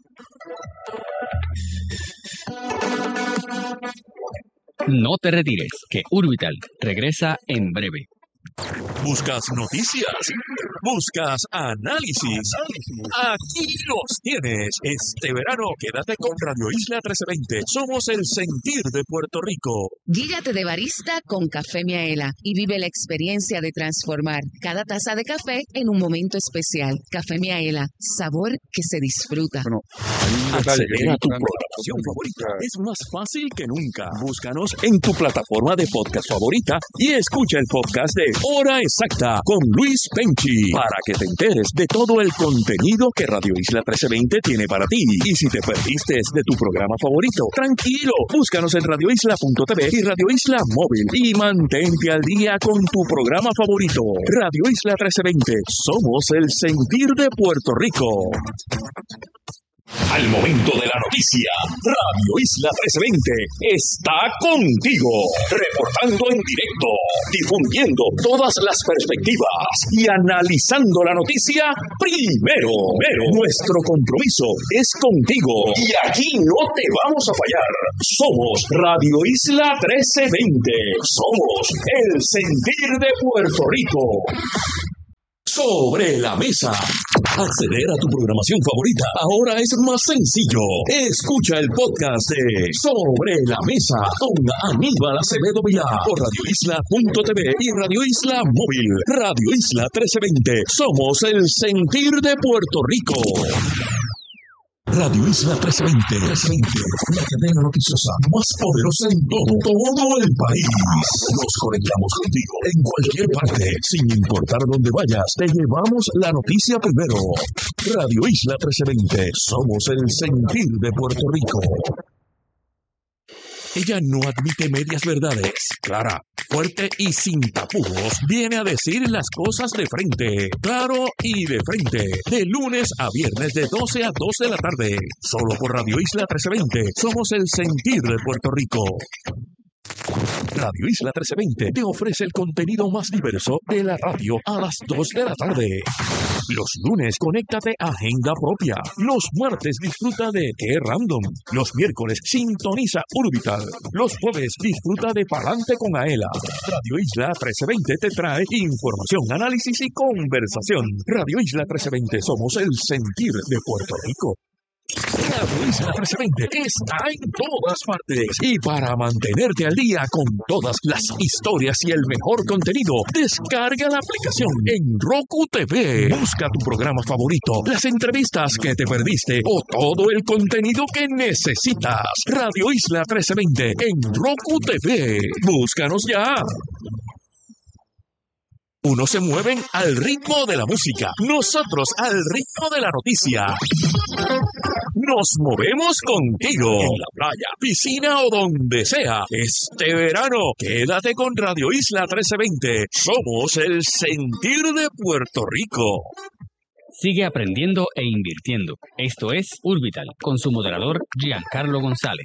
No te retires, que Urbital regresa en breve. ¿Buscas noticias? ¿Buscas análisis? Aquí los tienes. Este verano quédate con Radio Isla trece veinte. Somos el sentir de Puerto Rico. Guíate de barista con Café Miaela y vive la experiencia de transformar cada taza de café en un momento especial. Café Miaela, sabor que se disfruta. Bueno, hay un detalle que es Acceder a tu importante. programación favorita es más fácil que nunca. Búscanos en tu plataforma de podcast favorita y escucha el podcast de Hora Exacta con Luis Penchi, para que te enteres de todo el contenido que Radio Isla trece veinte tiene para ti. Y si te perdiste de tu programa favorito, tranquilo, búscanos en radio isla punto t v y Radio Isla Móvil y mantente al día con tu programa favorito. Radio Isla trece veinte, somos el sentir de Puerto Rico. Al momento de la noticia, Radio Isla trece veinte está contigo, reportando en directo, difundiendo todas las perspectivas y analizando la noticia primero. Pero nuestro compromiso es contigo y aquí no te vamos a fallar. Somos Radio Isla trece veinte, somos el sentir de Puerto Rico. Sobre la mesa. Acceder a tu programación favorita ahora es más sencillo. Escucha el podcast de Sobre la Mesa con Aníbal Acevedo Vilá por radio isla punto t v y Radio Isla Móvil. Radio Isla trece veinte. Somos el sentir de Puerto Rico. Radio Isla trece veinte, la cadena noticiosa más poderosa en todo, todo el país. Nos conectamos contigo en cualquier parte, sin importar dónde vayas. Te llevamos la noticia primero. Radio Isla trece veinte, somos el sentir de Puerto Rico. Ella no admite medias verdades. Clara, fuerte y sin tapujos, viene a decir las cosas de frente. Claro y de frente. De lunes a viernes de doce a dos de la tarde. Solo por Radio Isla trece veinte. Somos el sentir de Puerto Rico. Radio Isla trece veinte te ofrece el contenido más diverso de la radio a las dos de la tarde. Los lunes, conéctate a Agenda Propia. Los martes, disfruta de Qué Random. Los miércoles, sintoniza Urbital. Los jueves, disfruta de Palante con Aela. Radio Isla trece veinte te trae información, análisis y conversación. Radio Isla trece veinte, somos el sentir de Puerto Rico. Radio Isla trece veinte está en todas partes y para mantenerte al día con todas las historias y el mejor contenido, descarga la aplicación en Roku T V. Busca tu programa favorito, las entrevistas que te perdiste o todo el contenido que necesitas. Radio Isla trece veinte en Roku T V. Búscanos ya. Unos se mueven al ritmo de la música, nosotros al ritmo de la noticia. Nos movemos contigo, en la playa, piscina o donde sea. Este verano, quédate con Radio Isla trece veinte. Somos el sentir de Puerto Rico. Sigue aprendiendo e invirtiendo. Esto es Urbital, con su moderador Giancarlo González.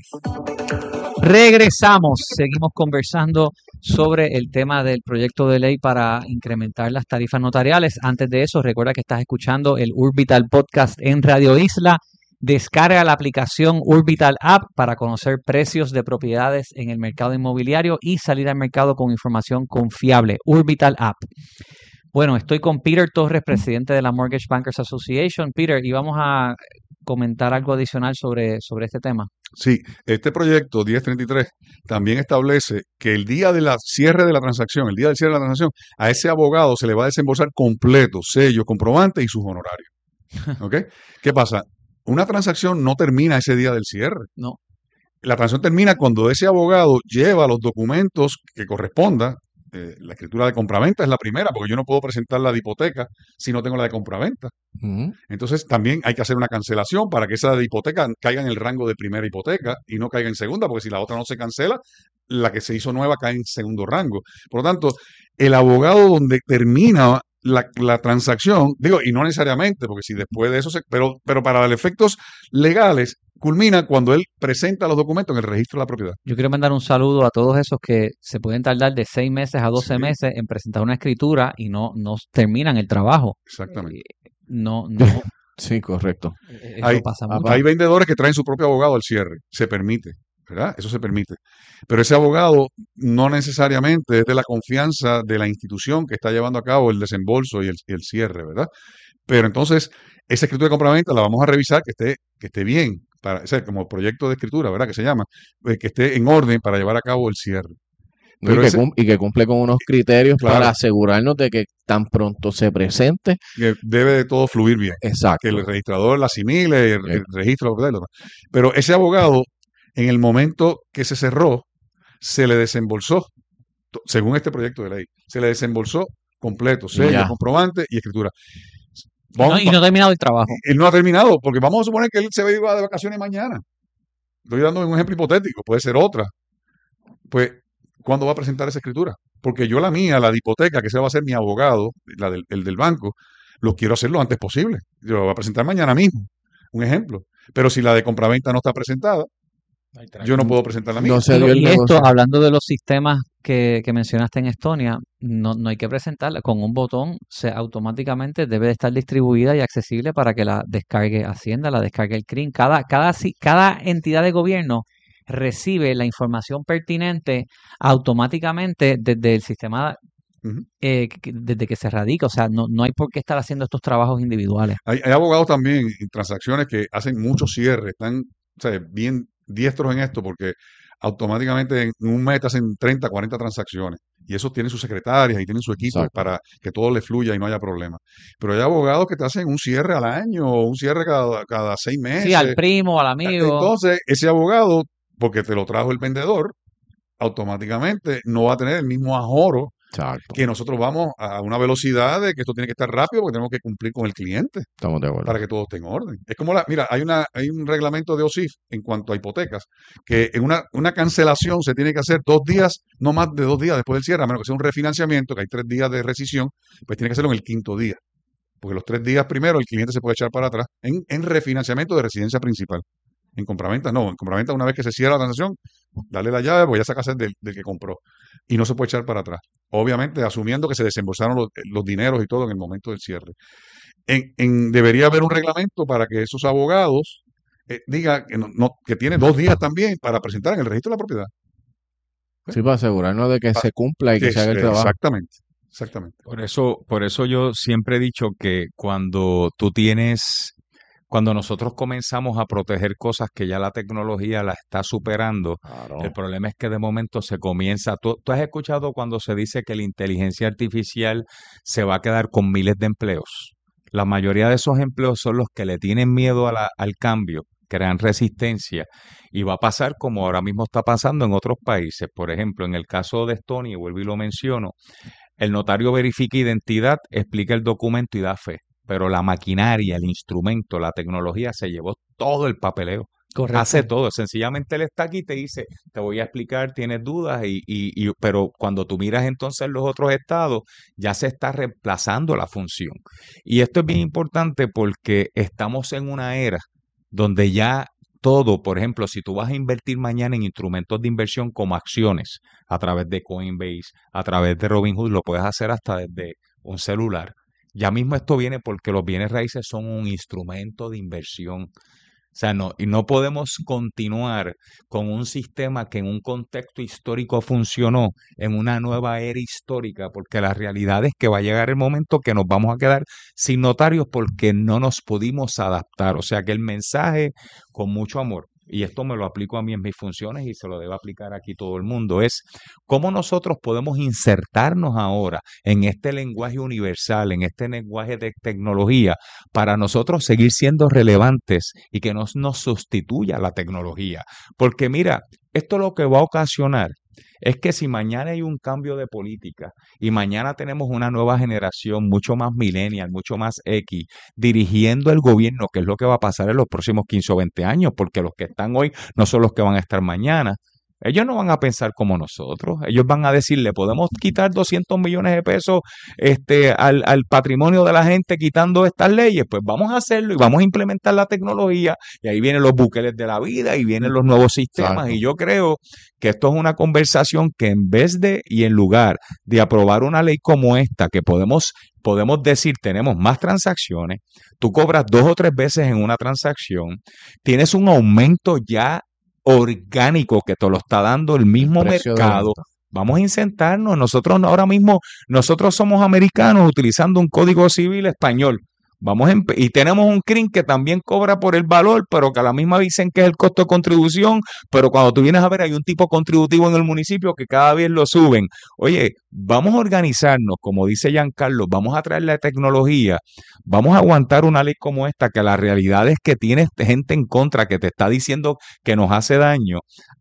Regresamos, seguimos conversando sobre el tema del proyecto de ley para incrementar las tarifas notariales. Antes de eso, recuerda que estás escuchando el Urbital Podcast en Radio Isla. Descarga la aplicación Urbital App para conocer precios de propiedades en el mercado inmobiliario y salir al mercado con información confiable. Urbital App. Bueno, estoy con Peter Torres, presidente de la Mortgage Bankers Association. Peter, y vamos a comentar algo adicional sobre, sobre este tema. Sí, este proyecto diez treinta y tres también establece que el día del cierre de la transacción, el día del cierre de la transacción, a ese abogado se le va a desembolsar completo, sello, comprobante y sus honorarios. ¿Ok? ¿Qué pasa? Una transacción no termina ese día del cierre. No. La transacción termina cuando ese abogado lleva los documentos que correspondan. Eh, la escritura de compraventa es la primera, porque yo no puedo presentar la de hipoteca si no tengo la de compraventa. Uh-huh. Entonces también hay que hacer una cancelación para que esa de hipoteca caiga en el rango de primera hipoteca y no caiga en segunda, porque si la otra no se cancela, la que se hizo nueva cae en segundo rango. Por lo tanto, el abogado donde termina la, la transacción, digo, y no necesariamente, porque si después de eso se... Pero, pero para los efectos legales, culmina cuando él presenta los documentos en el registro de la propiedad. Yo quiero mandar un saludo a todos esos que se pueden tardar de seis meses a doce Sí. meses en presentar una escritura y no, no terminan el trabajo. Exactamente. Eh, No, no. Sí, correcto. Eso Hay, pasa mucho. hay vendedores que traen su propio abogado al cierre. Se permite, ¿verdad? Eso se permite. Pero ese abogado no necesariamente es de la confianza de la institución que está llevando a cabo el desembolso y el, y el cierre, ¿verdad? Pero entonces, esa escritura de compraventa la vamos a revisar que esté, que esté bien, para, o sea, como proyecto de escritura, ¿verdad? Que se llama, eh, que esté en orden para llevar a cabo el cierre. Y Pero que, ese- cum- y que cumple con unos criterios Claro. para asegurarnos de que tan pronto se presente. que debe de todo fluir bien. Exacto. Que el registrador la asimile, el, Sí. el registro, la propiedad y lo demás. Pero ese abogado, en el momento que se cerró, se le desembolsó to- según este proyecto de ley. Se le desembolsó completo, sello, ya. comprobante y escritura. Y no, Vamos, y no ha terminado el trabajo. él no ha terminado, porque vamos a suponer que él se iba de vacaciones mañana. Estoy dando un ejemplo hipotético, puede ser otra. Pues, ¿cuándo va a presentar esa escritura? Porque yo la mía, la de hipoteca, que se va a hacer mi abogado, la del, el del banco, lo quiero hacer lo antes posible. Yo la voy a presentar mañana mismo, un ejemplo. Pero si la de compraventa no está presentada, yo no puedo presentar la mía. No se Y, dio el y esto, negocio. hablando de los sistemas que, que mencionaste en Estonia, no, no hay que presentarla. Con un botón se automáticamente debe de estar distribuida y accesible para que la descargue Hacienda, la descargue el C R I M. Cada, cada, si- cada entidad de gobierno recibe la información pertinente automáticamente desde el sistema, Ujú. eh, que- desde que se radica. O sea, no, no hay por qué estar haciendo estos trabajos individuales. Hay, hay abogados también en transacciones que hacen muchos cierres, están, o sea, bien diestros en esto porque automáticamente en un mes te hacen treinta, cuarenta transacciones y eso tienen sus secretarias y tienen su equipo Exacto. para que todo le fluya y no haya problema. Pero hay abogados que te hacen un cierre al año o un cierre cada, cada seis Sí, al meses. primo, al amigo. Entonces, ese abogado, porque te lo trajo el vendedor, automáticamente no va a tener el mismo ahorro Exacto. que nosotros vamos a una velocidad de que esto tiene que estar rápido porque tenemos que cumplir con el cliente Estamos de acuerdo. para que todo esté en orden. Es como la, mira, hay una, hay un reglamento de O S I F en cuanto a hipotecas, que en una, una cancelación se tiene que hacer dos días, no más de dos días después del cierre, a menos que sea un refinanciamiento, que hay tres días de rescisión, pues tiene que hacerlo en el quinto día. Porque los tres días primero el cliente se puede echar para atrás en, en refinanciamiento de residencia principal. En compraventa no, en compraventa una vez que se cierra la transacción, dale la llave, pues ya sacas del, del que compró. Y no se puede echar para atrás. Obviamente asumiendo que se desembolsaron los, los dineros y todo en el momento del cierre. En, en- debería haber un reglamento para que esos abogados eh, digan que, no, no- que tiene dos días también para presentar en el registro de la propiedad. Sí, para asegurarnos de que Pa- se cumpla y que Que se haga es- el trabajo. exactamente, exactamente. Por eso, por eso yo siempre he dicho que cuando tú tienes, cuando nosotros comenzamos a proteger cosas que ya la tecnología la está superando, Claro. el problema es que de momento se comienza. ¿Tú, tú has escuchado cuando se dice que la inteligencia artificial se va a quedar con miles de empleos? La mayoría de esos empleos son los que le tienen miedo a la- al cambio, crean resistencia y va a pasar como ahora mismo está pasando en otros países. Por ejemplo, en el caso de Estonia, y vuelvo y lo menciono, el notario verifica identidad, explica el documento y da fe, pero la maquinaria, el instrumento, la tecnología se llevó todo el papeleo. Correcto. Hace todo, sencillamente él está aquí y te dice, te voy a explicar, tienes dudas, y, y, y- pero cuando tú miras entonces los otros estados, ya se está reemplazando la función. Y esto es bien importante porque estamos en una era donde ya todo, por ejemplo, si tú vas a invertir mañana en instrumentos de inversión como acciones, a través de Coinbase, a través de Robinhood, lo puedes hacer hasta desde un celular. Ya mismo esto viene porque los bienes raíces son un instrumento de inversión. O sea, no, y no podemos continuar con un sistema que en un contexto histórico funcionó en una nueva era histórica, porque la realidad es que va a llegar el momento que nos vamos a quedar sin notarios porque no nos pudimos adaptar. O sea, que el mensaje, con mucho amor, y esto me lo aplico a mí en mis funciones y se lo debe aplicar aquí todo el mundo, es cómo nosotros podemos insertarnos ahora en este lenguaje universal, en este lenguaje de tecnología, para nosotros seguir siendo relevantes y que no nos sustituya la tecnología. Porque mira, esto lo que va a ocasionar es que si mañana hay un cambio de política y mañana tenemos una nueva generación mucho más millennial, mucho más X, dirigiendo el gobierno, que es lo que va a pasar en los próximos quince o veinte años, porque los que están hoy no son los que van a estar mañana. Ellos no van a pensar como nosotros. Ellos van a decir, le podemos quitar doscientos millones de pesos este, al, al patrimonio de la gente quitando estas leyes. Pues vamos a hacerlo y vamos a implementar la tecnología. Y ahí vienen los buqueles de la vida y vienen los nuevos sistemas. Exacto. Y yo creo que esto es una conversación que en vez de y en lugar de aprobar una ley como esta, que podemos, podemos decir, tenemos más transacciones, tú cobras dos o tres veces en una transacción, tienes un aumento ya orgánico que te lo está dando el mismo El precio de mercado. venta. Vamos a insertarnos. Nosotros ahora mismo, nosotros somos americanos utilizando un código civil español. Vamos a empe- y tenemos un C R I M que también cobra por el valor, pero que a la misma dicen que es el costo de contribución, pero cuando tú vienes a ver hay un tipo contributivo en el municipio que cada vez lo suben. Oye, vamos a organizarnos, como dice Giancarlo, vamos a traer la tecnología, vamos a aguantar una ley como esta, que la realidad es que tienes gente en contra que te está diciendo que nos hace daño.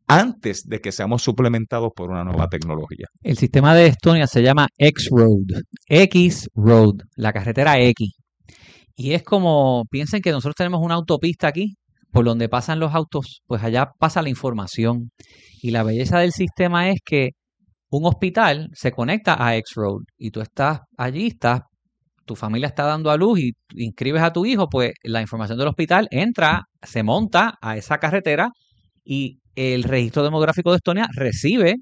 antes de que seamos suplementados por una nueva tecnología. El sistema de Estonia se llama X-Road, X-Road, la carretera X. Y es como, piensen que nosotros tenemos una autopista aquí, por donde pasan los autos, pues allá pasa la información. Y la belleza del sistema es que un hospital se conecta a X-Road y tú estás allí, estás, tu familia está dando a luz y inscribes a tu hijo, pues la información del hospital entra, se monta a esa carretera y el registro demográfico de Estonia recibe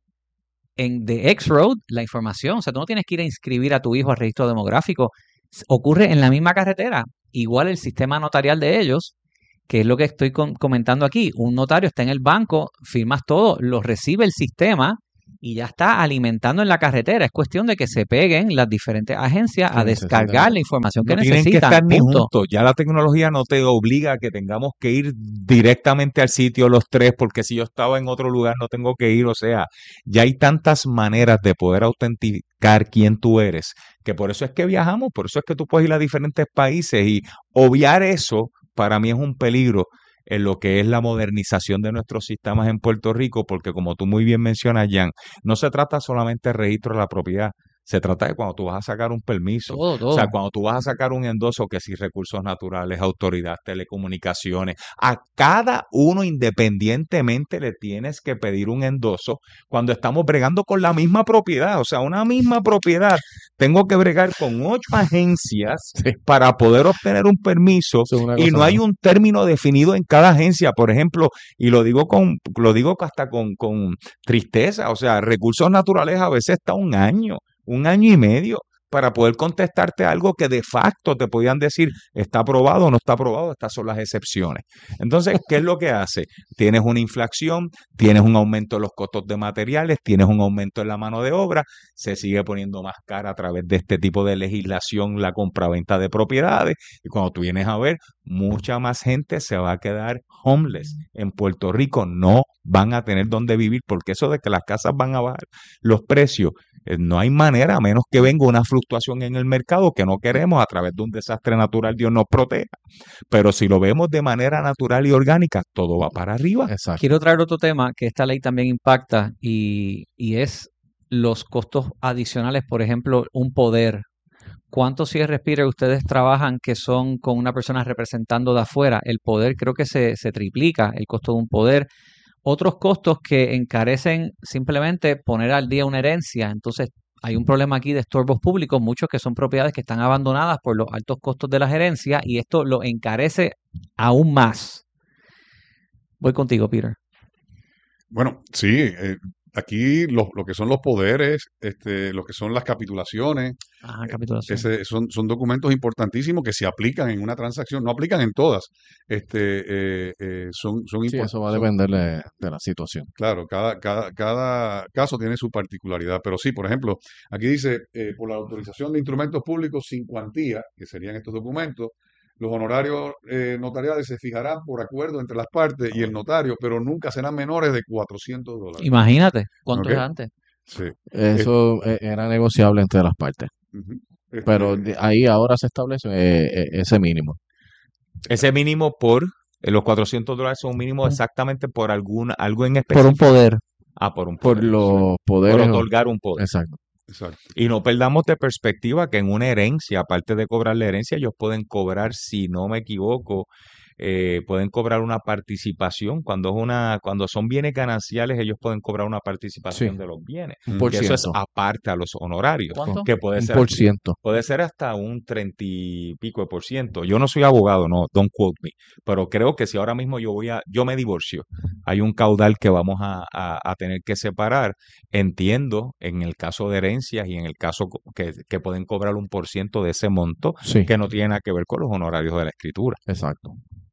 en de X-Road la información. O sea, tú no tienes que ir a inscribir a tu hijo al registro demográfico. Ocurre en la misma carretera. Igual el sistema notarial de ellos, que es lo que estoy com- comentando aquí. Un notario está en el banco, firmas todo, lo recibe el sistema y ya está alimentando en la carretera. Es cuestión de que se peguen las diferentes agencias Que a descargar necesitan. la información que No tienen que necesitan. estar ni Punto. juntos. Ya la tecnología no te obliga a que tengamos que ir directamente al sitio los tres, porque si yo estaba en otro lugar no tengo que ir. O sea, ya hay tantas maneras de poder autenticar quién tú eres, que por eso es que viajamos, por eso es que tú puedes ir a diferentes países y obviar eso para mí es un peligro en lo que es la modernización de nuestros sistemas en Puerto Rico, porque como tú muy bien mencionas, Jan, no se trata solamente de registro de la propiedad, se trata de cuando tú vas a sacar un permiso, Todo, o sea, todo. cuando tú vas a sacar un endoso, que si recursos naturales, autoridad, telecomunicaciones, a cada uno independientemente le tienes que pedir un endoso cuando estamos bregando con la misma propiedad, o sea, una misma propiedad, tengo que bregar con ocho agencias Sí. para poder obtener un permiso Eso es una y cosa no hay más. un término definido en cada agencia, por ejemplo, y lo digo con, lo digo hasta con, con tristeza, o sea, recursos naturales a veces está un año, un año y medio para poder contestarte algo que de facto te podían decir está aprobado o no está aprobado, estas son las excepciones. Entonces, ¿qué es lo que hace? Tienes una inflación, tienes un aumento en los costos de materiales, tienes un aumento en la mano de obra, se sigue poniendo más cara a través de este tipo de legislación la compraventa de propiedades y cuando tú vienes a ver, mucha más gente se va a quedar homeless en Puerto Rico, no van a tener dónde vivir porque eso de que las casas van a bajar los precios, eh, no hay manera a menos que venga una fluctuación en el mercado que no queremos a través de un desastre natural, Dios nos proteja. Pero si lo vemos de manera natural y orgánica, todo va para arriba. Exacto. Quiero traer otro tema que esta ley también impacta y, y es los costos adicionales, por ejemplo, un poder. ¿Cuántos C R Speeder ustedes trabajan que son con una persona representando de afuera? El poder creo que se, se triplica, el costo de un poder. Otros costos que encarecen simplemente poner al día una herencia. Entonces, hay un problema aquí de estorbos públicos, muchos que son propiedades que están abandonadas por los altos costos de las herencias y esto lo encarece aún más. Voy contigo, Peter. Bueno, sí, eh, aquí lo, lo que son los poderes, este, lo que son las capitulaciones, Ajá, capitulación. ese, son, son documentos importantísimos que se aplican en una transacción, no aplican en todas, este, eh, eh, son, son Sí, impor- eso va a son- depender de, de la situación. Claro, cada, cada, cada caso tiene su particularidad, pero sí, por ejemplo, aquí dice, eh, por la autorización de instrumentos públicos sin cuantía, que serían estos documentos, los honorarios eh, notariales se fijarán por acuerdo entre las partes y el notario, pero nunca serán menores de cuatrocientos dólares. Imagínate cuánto Ok. es antes. Sí. Eso eh, era negociable entre las partes. Ujú. Este, Pero de ahí ahora se establece eh, eh, ese mínimo. Ese mínimo por, eh, los cuatrocientos dólares son un mínimo Un- exactamente por alguna, algo en Por específico. un poder. Ah, por un Por poder. los Por poderes. otorgar un poder. Exacto. exacto. Y no perdamos de perspectiva que en una herencia, aparte de cobrar la herencia, ellos pueden cobrar, si no me equivoco, eh, pueden cobrar una participación. Cuando es una, cuando son bienes gananciales, ellos pueden cobrar una participación Sí. de los bienes. Un Mm. por Que eso es ciento. aparte a los honorarios. ¿Cuánto? Que puede Un ser, por ciento. puede ser hasta un treinta y pico de por ciento. Yo no soy abogado, no, don't quote me. Pero creo que si ahora mismo yo voy a, yo me divorcio, hay un caudal que vamos a, a, a tener que separar. Entiendo en el caso de herencias y en el caso co- que, que pueden cobrar un por ciento de ese monto Sí, que no tiene nada que ver con los honorarios de la escritura. exacto.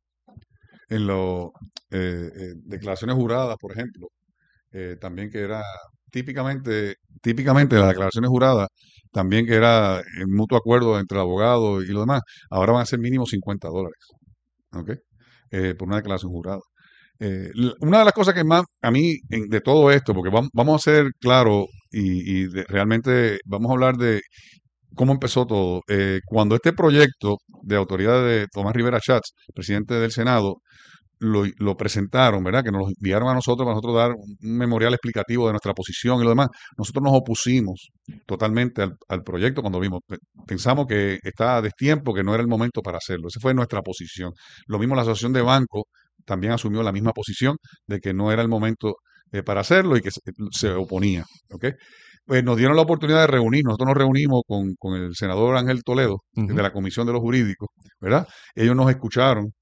En las declaraciones juradas, por ejemplo, eh, también que era típicamente, típicamente las declaraciones juradas, también que era en mutuo acuerdo entre el abogado y lo demás, ahora van a ser mínimo cincuenta dólares, ¿ok? Eh, por una declaración jurada. Eh, l- una de las cosas que más a mí en- de todo esto, porque vam- vamos a ser claros y, y de- realmente vamos a hablar de cómo empezó todo. Eh, cuando este proyecto de autoridad de Tomás Rivera Schatz, presidente del Senado, lo, lo presentaron, ¿verdad? Que nos lo enviaron a nosotros para nosotros dar un, un memorial explicativo de nuestra posición y lo demás. Nosotros nos opusimos totalmente al, al proyecto cuando vimos. Pe- Pensamos que estaba a destiempo, que no era el momento para hacerlo. Esa fue nuestra posición. Lo mismo la Asociación de Bancos también asumió la misma posición de que no era el momento eh, para hacerlo y que se, se oponía, ¿ok? Pues nos dieron la oportunidad de reunirnos. Nosotros nos reunimos con, con el senador Ángel Toledo, Ujú. de la Comisión de los Jurídicos, ¿verdad? Ellos nos escucharon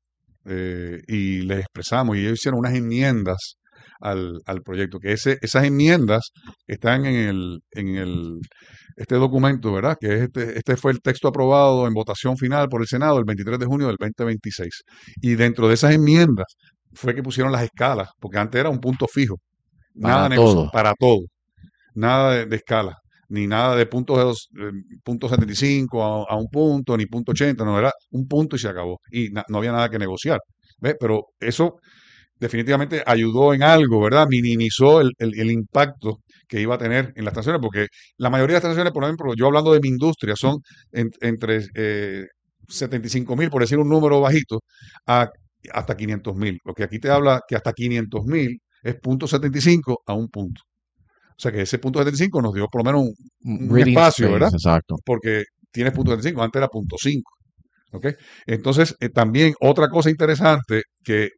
eh, y les expresamos y ellos hicieron unas enmiendas al, al proyecto, que ese, esas enmiendas están en el, en el, este documento, ¿verdad? Que es este, este fue el texto aprobado en votación final por el Senado el veintitrés de junio del dos mil veintiséis. Y dentro de esas enmiendas fue que pusieron las escalas, porque antes era un punto fijo, nada Para negocio- todo. para todo, nada de, de escala, ni nada de punto, de dos- eh, punto setenta y cinco a, a un punto, ni punto ochenta, no, era un punto y se acabó. Y na- no había nada que negociar. ¿Ves? Pero eso definitivamente ayudó en algo, ¿verdad? Minimizó el, el- el impacto que iba a tener en las transacciones, porque la mayoría de las transacciones, por ejemplo, yo hablando de mi industria, son en- entre eh, setenta y cinco mil, por decir un número bajito, a, hasta quinientos mil. Lo que aquí te habla que hasta quinientos mil es punto setenta y cinco a un punto. O sea que ese punto setenta y cinco nos dio por lo menos un, un Breathing espacio, space, ¿verdad? exacto. Porque tienes punto setenta y cinco, antes era punto cinco. ¿Ok? Entonces, eh, también otra cosa interesante que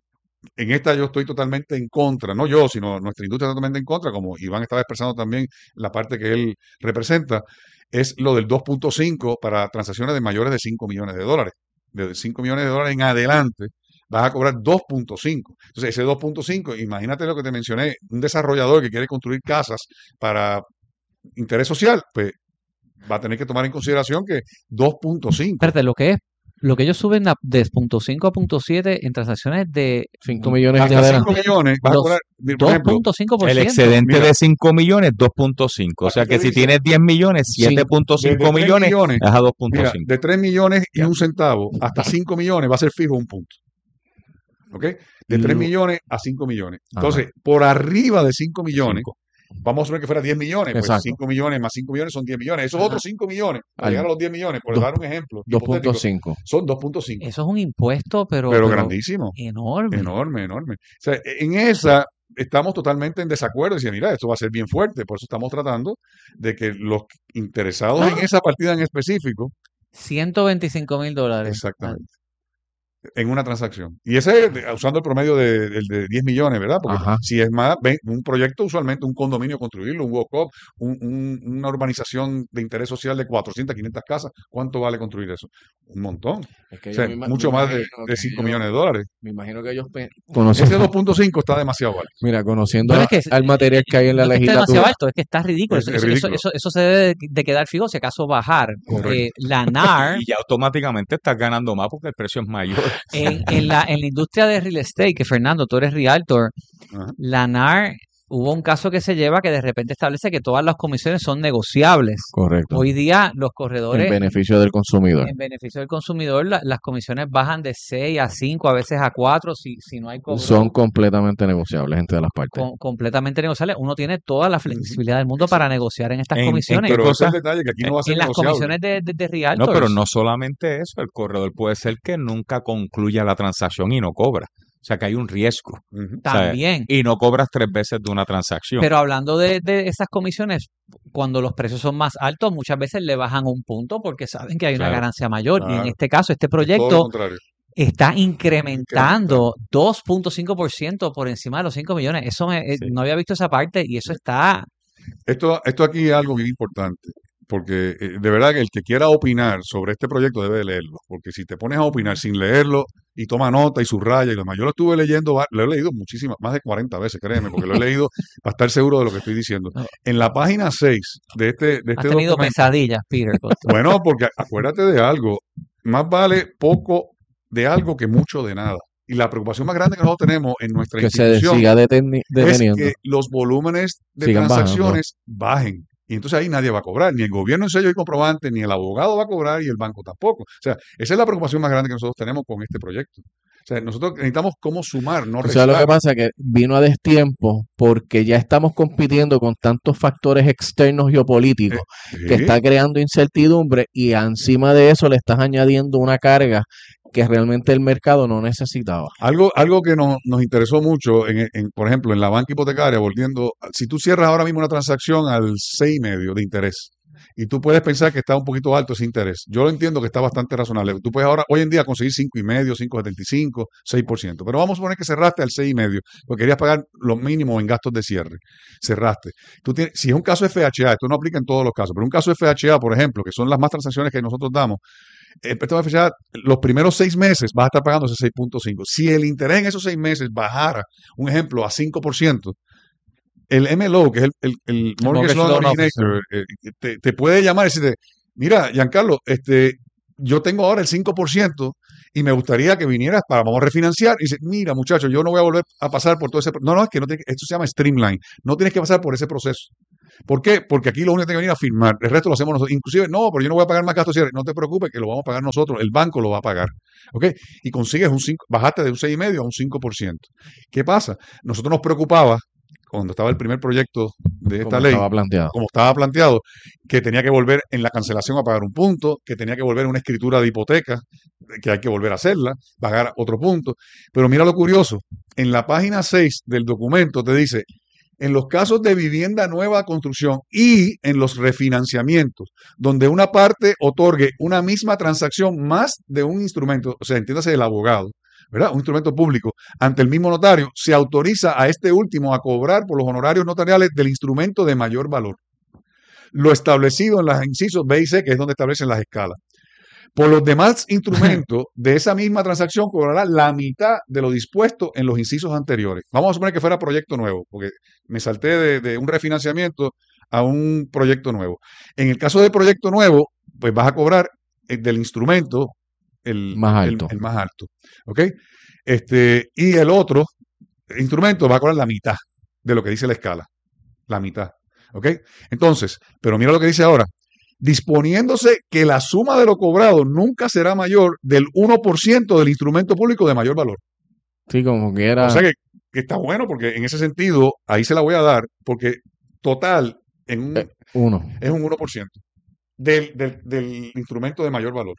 en esta yo estoy totalmente en contra, no yo, sino nuestra industria totalmente en contra, como Iván estaba expresando también la parte que él representa, es lo del dos punto cinco para transacciones de mayores de cinco millones de dólares. De cinco millones de dólares en adelante vas a cobrar dos punto cinco. Entonces, ese dos punto cinco, imagínate lo que te mencioné, un desarrollador que quiere construir casas para interés social, pues va a tener que tomar en consideración que dos punto cinco. Espérate, lo que es, lo que ellos suben a- de punto cinco a punto siete en transacciones de cinco millones en Hasta adelante. cinco millones vas a Los cobrar, por ejemplo, dos punto cinco por El ciento. excedente Mira. de cinco millones, dos punto cinco. O sea Aquí que te si dice- tienes diez millones, Sí. siete punto Desde cinco tres millones, millones, es a dos punto mira, cinco. de tres millones y un centavo hasta cinco millones va a ser fijo un punto. ¿Ok? De tres Lo- millones a cinco millones. Entonces, por arriba de cinco millones, Cinco. vamos a suponer que fuera diez millones, pues Exacto. cinco millones más cinco millones son diez millones. Esos Ajá. otros cinco millones, para Al- llegar a los diez millones, por dos- dar un ejemplo, dos punto hipotético, cinco. son dos punto cinco. Eso es un impuesto, pero, Pero pero grandísimo. enorme. Enorme, enorme. O sea, en esa estamos totalmente en desacuerdo. Decía, mira, esto va a ser bien fuerte. Por eso estamos tratando de que los interesados en esa partida en específico, ciento veinticinco mil dólares. exactamente, en una transacción. Y ese es de- usando el promedio de, del de diez millones, ¿verdad? Porque Ajá. si es más, ven, un proyecto usualmente, un condominio construirlo, un walk-up, un- un- una urbanización de interés social de cuatrocientas, quinientas casas, ¿cuánto vale construir eso? Un montón. Es que O sea, yo me ima- mucho me más de, imagino de que cinco ellos- millones de dólares. Me imagino que ellos pe- Ese conociendo, dos punto cinco está demasiado alto. mira, conociendo Bueno, es que al material que hay en la no es que esté demasiado legislatura. alto, es que está ridículo. Es- Eso, es eso- ridículo. eso- eso se debe de, de quedar fijo, si acaso bajar. Correcto. Eh, la N A R, Y ya automáticamente estás ganando más porque el precio es mayor. en, en la, en la industria de real estate, que Fernando, tú eres realtor, Ajá. la N A R, hubo un caso que se lleva que de repente establece que todas las comisiones son negociables. Correcto. Hoy día los En corredores, beneficio del consumidor. en beneficio del consumidor, la- las comisiones bajan de seis a cinco, a veces a cuatro, si, si no hay cobro Son completamente negociables entre las partes. com- completamente negociables. Uno tiene toda la flexibilidad del mundo para negociar en estas En- en comisiones. qué Pero ese es cosa? el detalle, que aquí no va a ser En las negociable. comisiones de, de, de No, realtors. pero no solamente eso, el corredor puede ser que nunca concluya la transacción y no cobra. O sea que hay un riesgo. Ujú. O sea, También. y no cobras tres veces de una transacción. Pero hablando de, de esas comisiones, cuando los precios son más altos, muchas veces le bajan un punto porque saben que hay una Claro, ganancia mayor. Y en claro. este caso, este Todo lo proyecto contrario. está incrementando dos punto cinco por ciento por encima de los cinco millones. Eso me- eh, Sí. no había visto esa parte y eso está... Esto, esto aquí es algo bien importante, porque eh, de verdad que el que quiera opinar sobre este proyecto debe de leerlo, porque si te pones a opinar sin leerlo y toma nota y subraya y lo demás, yo lo estuve leyendo, va- lo he leído muchísimas, más de cuarenta veces, créeme, porque lo he leído para estar seguro de lo que estoy diciendo. No. En la página seis de este, de Has este tenido documento, pesadillas, Peter. con esto. bueno, porque acuérdate de algo, más vale poco de algo que mucho de nada. Y la preocupación más grande que nosotros tenemos en nuestra Que se institución siga deteni- es deteniendo. que los volúmenes de Sigan bajando. transacciones bajen. Y entonces ahí nadie va a cobrar, ni el gobierno en sello y comprobante, ni el abogado va a cobrar y el banco tampoco. O sea, esa es la preocupación más grande que nosotros tenemos con este proyecto. O sea, nosotros necesitamos cómo sumar, no O sea, lo que restar. pasa es que vino a destiempo porque ya estamos compitiendo con tantos factores externos geopolíticos que Sí, está creando incertidumbre y encima de eso le estás añadiendo una carga que realmente el mercado no necesitaba. Algo, algo que nos, nos interesó mucho, en, en, por ejemplo, en la banca hipotecaria, volviendo, si tú cierras ahora mismo una transacción al seis y medio de interés, y tú puedes pensar que está un poquito alto ese interés. Yo lo entiendo que está bastante razonable. Tú puedes ahora, hoy en día, conseguir cinco y medio, cinco setenta y cinco, seis por ciento. Pero vamos a suponer que cerraste al seis y medio, porque querías pagar lo mínimo en gastos de cierre. Cerraste. Tú tienes, si es un caso F H A, esto no aplica en todos los casos, pero un caso F H A, por ejemplo, que son las más transacciones que nosotros damos, el préstamo F H A, los primeros seis meses vas a estar pagando ese seis punto cinco. Si el interés en esos seis meses bajara, un ejemplo, a cinco por ciento, el M L O, que es el, el, el Mortgage, Mortgage Loan Originator, eh, te, te puede llamar y decirte, mira, Giancarlo, este, yo tengo ahora el cinco por ciento y me gustaría que vinieras para, vamos a refinanciar. Y dice, mira, muchacho, yo no voy a volver a pasar por todo ese proceso. No, no, es que no tiene, esto se llama streamline. No tienes que pasar por ese proceso. ¿Por qué? Porque aquí lo único que tiene que venir a firmar. El resto lo hacemos nosotros. Inclusive, no, pero yo no voy a pagar más gastos de cierre. No te preocupes, que lo vamos a pagar nosotros. El banco lo va a pagar. ¿Ok? Y consigues un cinco, bajaste de un seis y medio a un cinco por ciento. ¿Qué pasa? Nosotros nos preocupaba cuando estaba el primer proyecto de esta Como ley, estaba planteado. como estaba planteado, que tenía que volver en la cancelación a pagar un punto, que tenía que volver una escritura de hipoteca, que hay que volver a hacerla, pagar otro punto. Pero mira lo curioso, en la página seis del documento te dice, en los casos de vivienda nueva construcción y en los refinanciamientos, donde una parte otorgue una misma transacción más de un instrumento, o sea, entiéndase el abogado, ¿verdad? Un instrumento público, ante el mismo notario, se autoriza a este último a cobrar por los honorarios notariales del instrumento de mayor valor. Lo establecido en los incisos B y C, que es donde establecen las escalas. Por los demás instrumentos de esa misma transacción cobrará la mitad de lo dispuesto en los incisos anteriores. Vamos a suponer que fuera proyecto nuevo, porque me salté de, de un refinanciamiento a un proyecto nuevo. En el caso de proyecto nuevo, pues vas a cobrar del instrumento el más alto. El, el más alto. ¿Ok? Este, y el otro instrumento va a cobrar la mitad de lo que dice la escala. La mitad. ¿Ok? Entonces, pero mira lo que dice ahora. Disponiéndose que la suma de lo cobrado nunca será mayor del uno por ciento del instrumento público de mayor valor. Sí, como que era... O sea que, que está bueno, porque en ese sentido, ahí se la voy a dar, porque total en un, eh, uno. es un uno por ciento del, del, del instrumento de mayor valor.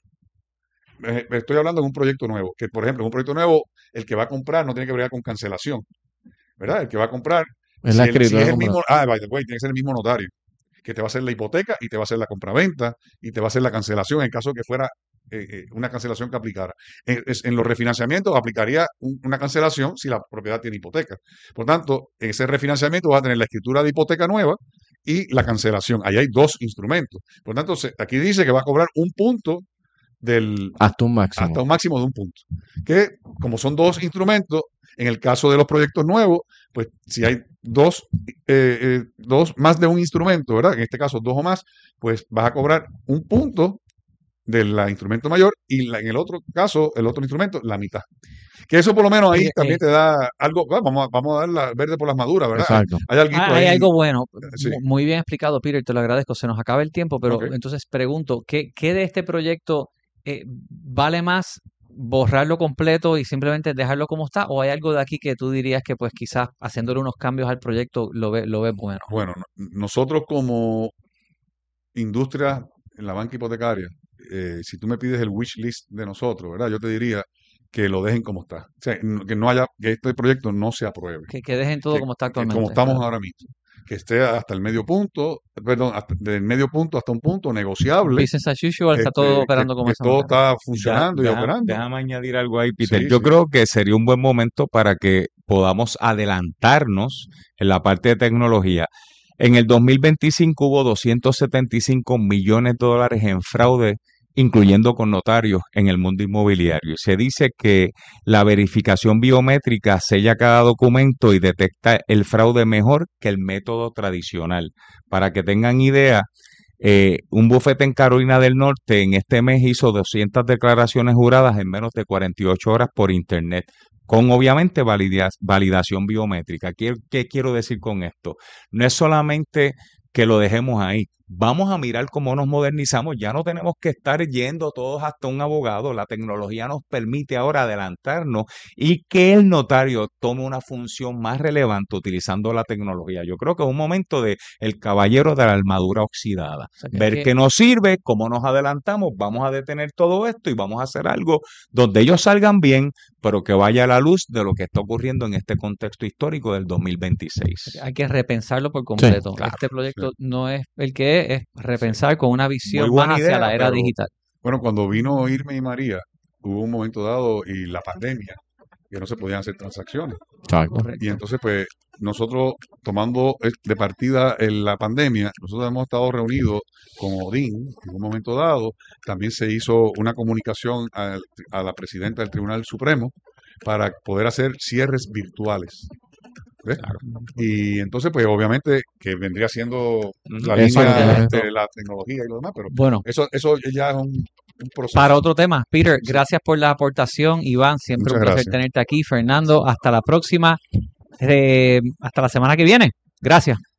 Estoy hablando de un proyecto nuevo, que por ejemplo, en un proyecto nuevo, el que va a comprar no tiene que bregar con cancelación, ¿verdad? El que va a comprar, es si, la el, si es el compra. mismo, ah, by the way, tiene que ser el mismo notario, que te va a hacer la hipoteca y te va a hacer la compraventa y te va a hacer la cancelación en caso de que fuera eh, eh, una cancelación que aplicara. En, en los refinanciamientos aplicaría un, una cancelación si la propiedad tiene hipoteca. Por tanto, en ese refinanciamiento va a tener la escritura de hipoteca nueva y la cancelación. Ahí hay dos instrumentos. Por tanto, se, aquí dice que va a cobrar un punto del, hasta un máximo. Hasta un máximo de un punto. Que como son dos instrumentos, en el caso de los proyectos nuevos, pues si hay dos, eh, eh, dos, más de un instrumento, ¿verdad? En este caso dos o más, pues vas a cobrar un punto del instrumento mayor y la, en el otro caso, el otro instrumento, la mitad. Que eso por lo menos ahí eh, también eh, te da algo, bueno, vamos, a, vamos a dar la verde por las maduras, ¿verdad? Exacto. Hay, hay, ah, hay algo bueno, sí. Muy bien explicado, Peter, te lo agradezco, se nos acaba el tiempo, pero Okay. Entonces pregunto, ¿qué, qué de este proyecto eh, vale más borrarlo completo y simplemente dejarlo como está, o hay algo de aquí que tú dirías que pues quizás haciéndole unos cambios al proyecto lo ve, lo ves bueno? Bueno, no, nosotros como industria en la banca hipotecaria, eh, si tú me pides el wish list de nosotros, ¿verdad? Yo te diría que lo dejen como está. O sea, que no haya, que este proyecto no se apruebe. Que, que dejen todo que, como está que actualmente. como estamos claro. ahora mismo. Que esté hasta el medio punto, perdón, hasta, del medio punto hasta un punto negociable. Business as usual, está este, todo operando que, como que esa todo manera. está funcionando Ya, y deja, operando. Déjame añadir algo ahí, Peter. Sí, Yo sí. creo que sería un buen momento para que podamos adelantarnos en la parte de tecnología. En el dos mil veinticinco hubo doscientos setenta y cinco millones de dólares en fraude, incluyendo con notarios en el mundo inmobiliario. Se dice que la verificación biométrica sella cada documento y detecta el fraude mejor que el método tradicional. Para que tengan idea, eh, un bufete en Carolina del Norte en este mes hizo doscientas declaraciones juradas en menos de cuarenta y ocho horas por internet, con obviamente valida- validación biométrica. ¿Qué, ¿Qué quiero decir con esto? No es solamente que lo dejemos ahí. vamos a mirar cómo nos modernizamos. Ya no tenemos que estar yendo todos hasta un abogado. La tecnología nos permite ahora adelantarnos y que el notario tome una función más relevante utilizando la tecnología. Yo creo que es un momento de el caballero de la armadura oxidada. O sea, que- Ver que- qué nos sirve, cómo nos adelantamos, vamos a detener todo esto y vamos a hacer algo donde ellos salgan bien, pero que vaya a la luz de lo que está ocurriendo en este contexto histórico del dos mil veintiséis. Hay que repensarlo por completo. claro, este proyecto no es el que es, es repensar con una visión Muy buena más hacia idea, la era pero- digital. Bueno, cuando vino Irma y María, hubo un momento dado y la pandemia, que no se podían hacer transacciones. Y entonces, pues, nosotros tomando de partida en la pandemia, nosotros hemos estado reunidos con Odín en un momento dado. También se hizo una comunicación al- a la presidenta del Tribunal Supremo para poder hacer cierres virtuales. ¿Ves? Y entonces, pues, obviamente, que vendría siendo la Eso línea es. de la tecnología y lo demás, pero Bueno, eso, eso ya es un, un proceso. para otro tema, Peter, gracias por la aportación. Iván, siempre Muchas un placer gracias. tenerte aquí. Fernando, hasta la próxima. Eh, hasta la semana que viene. Gracias.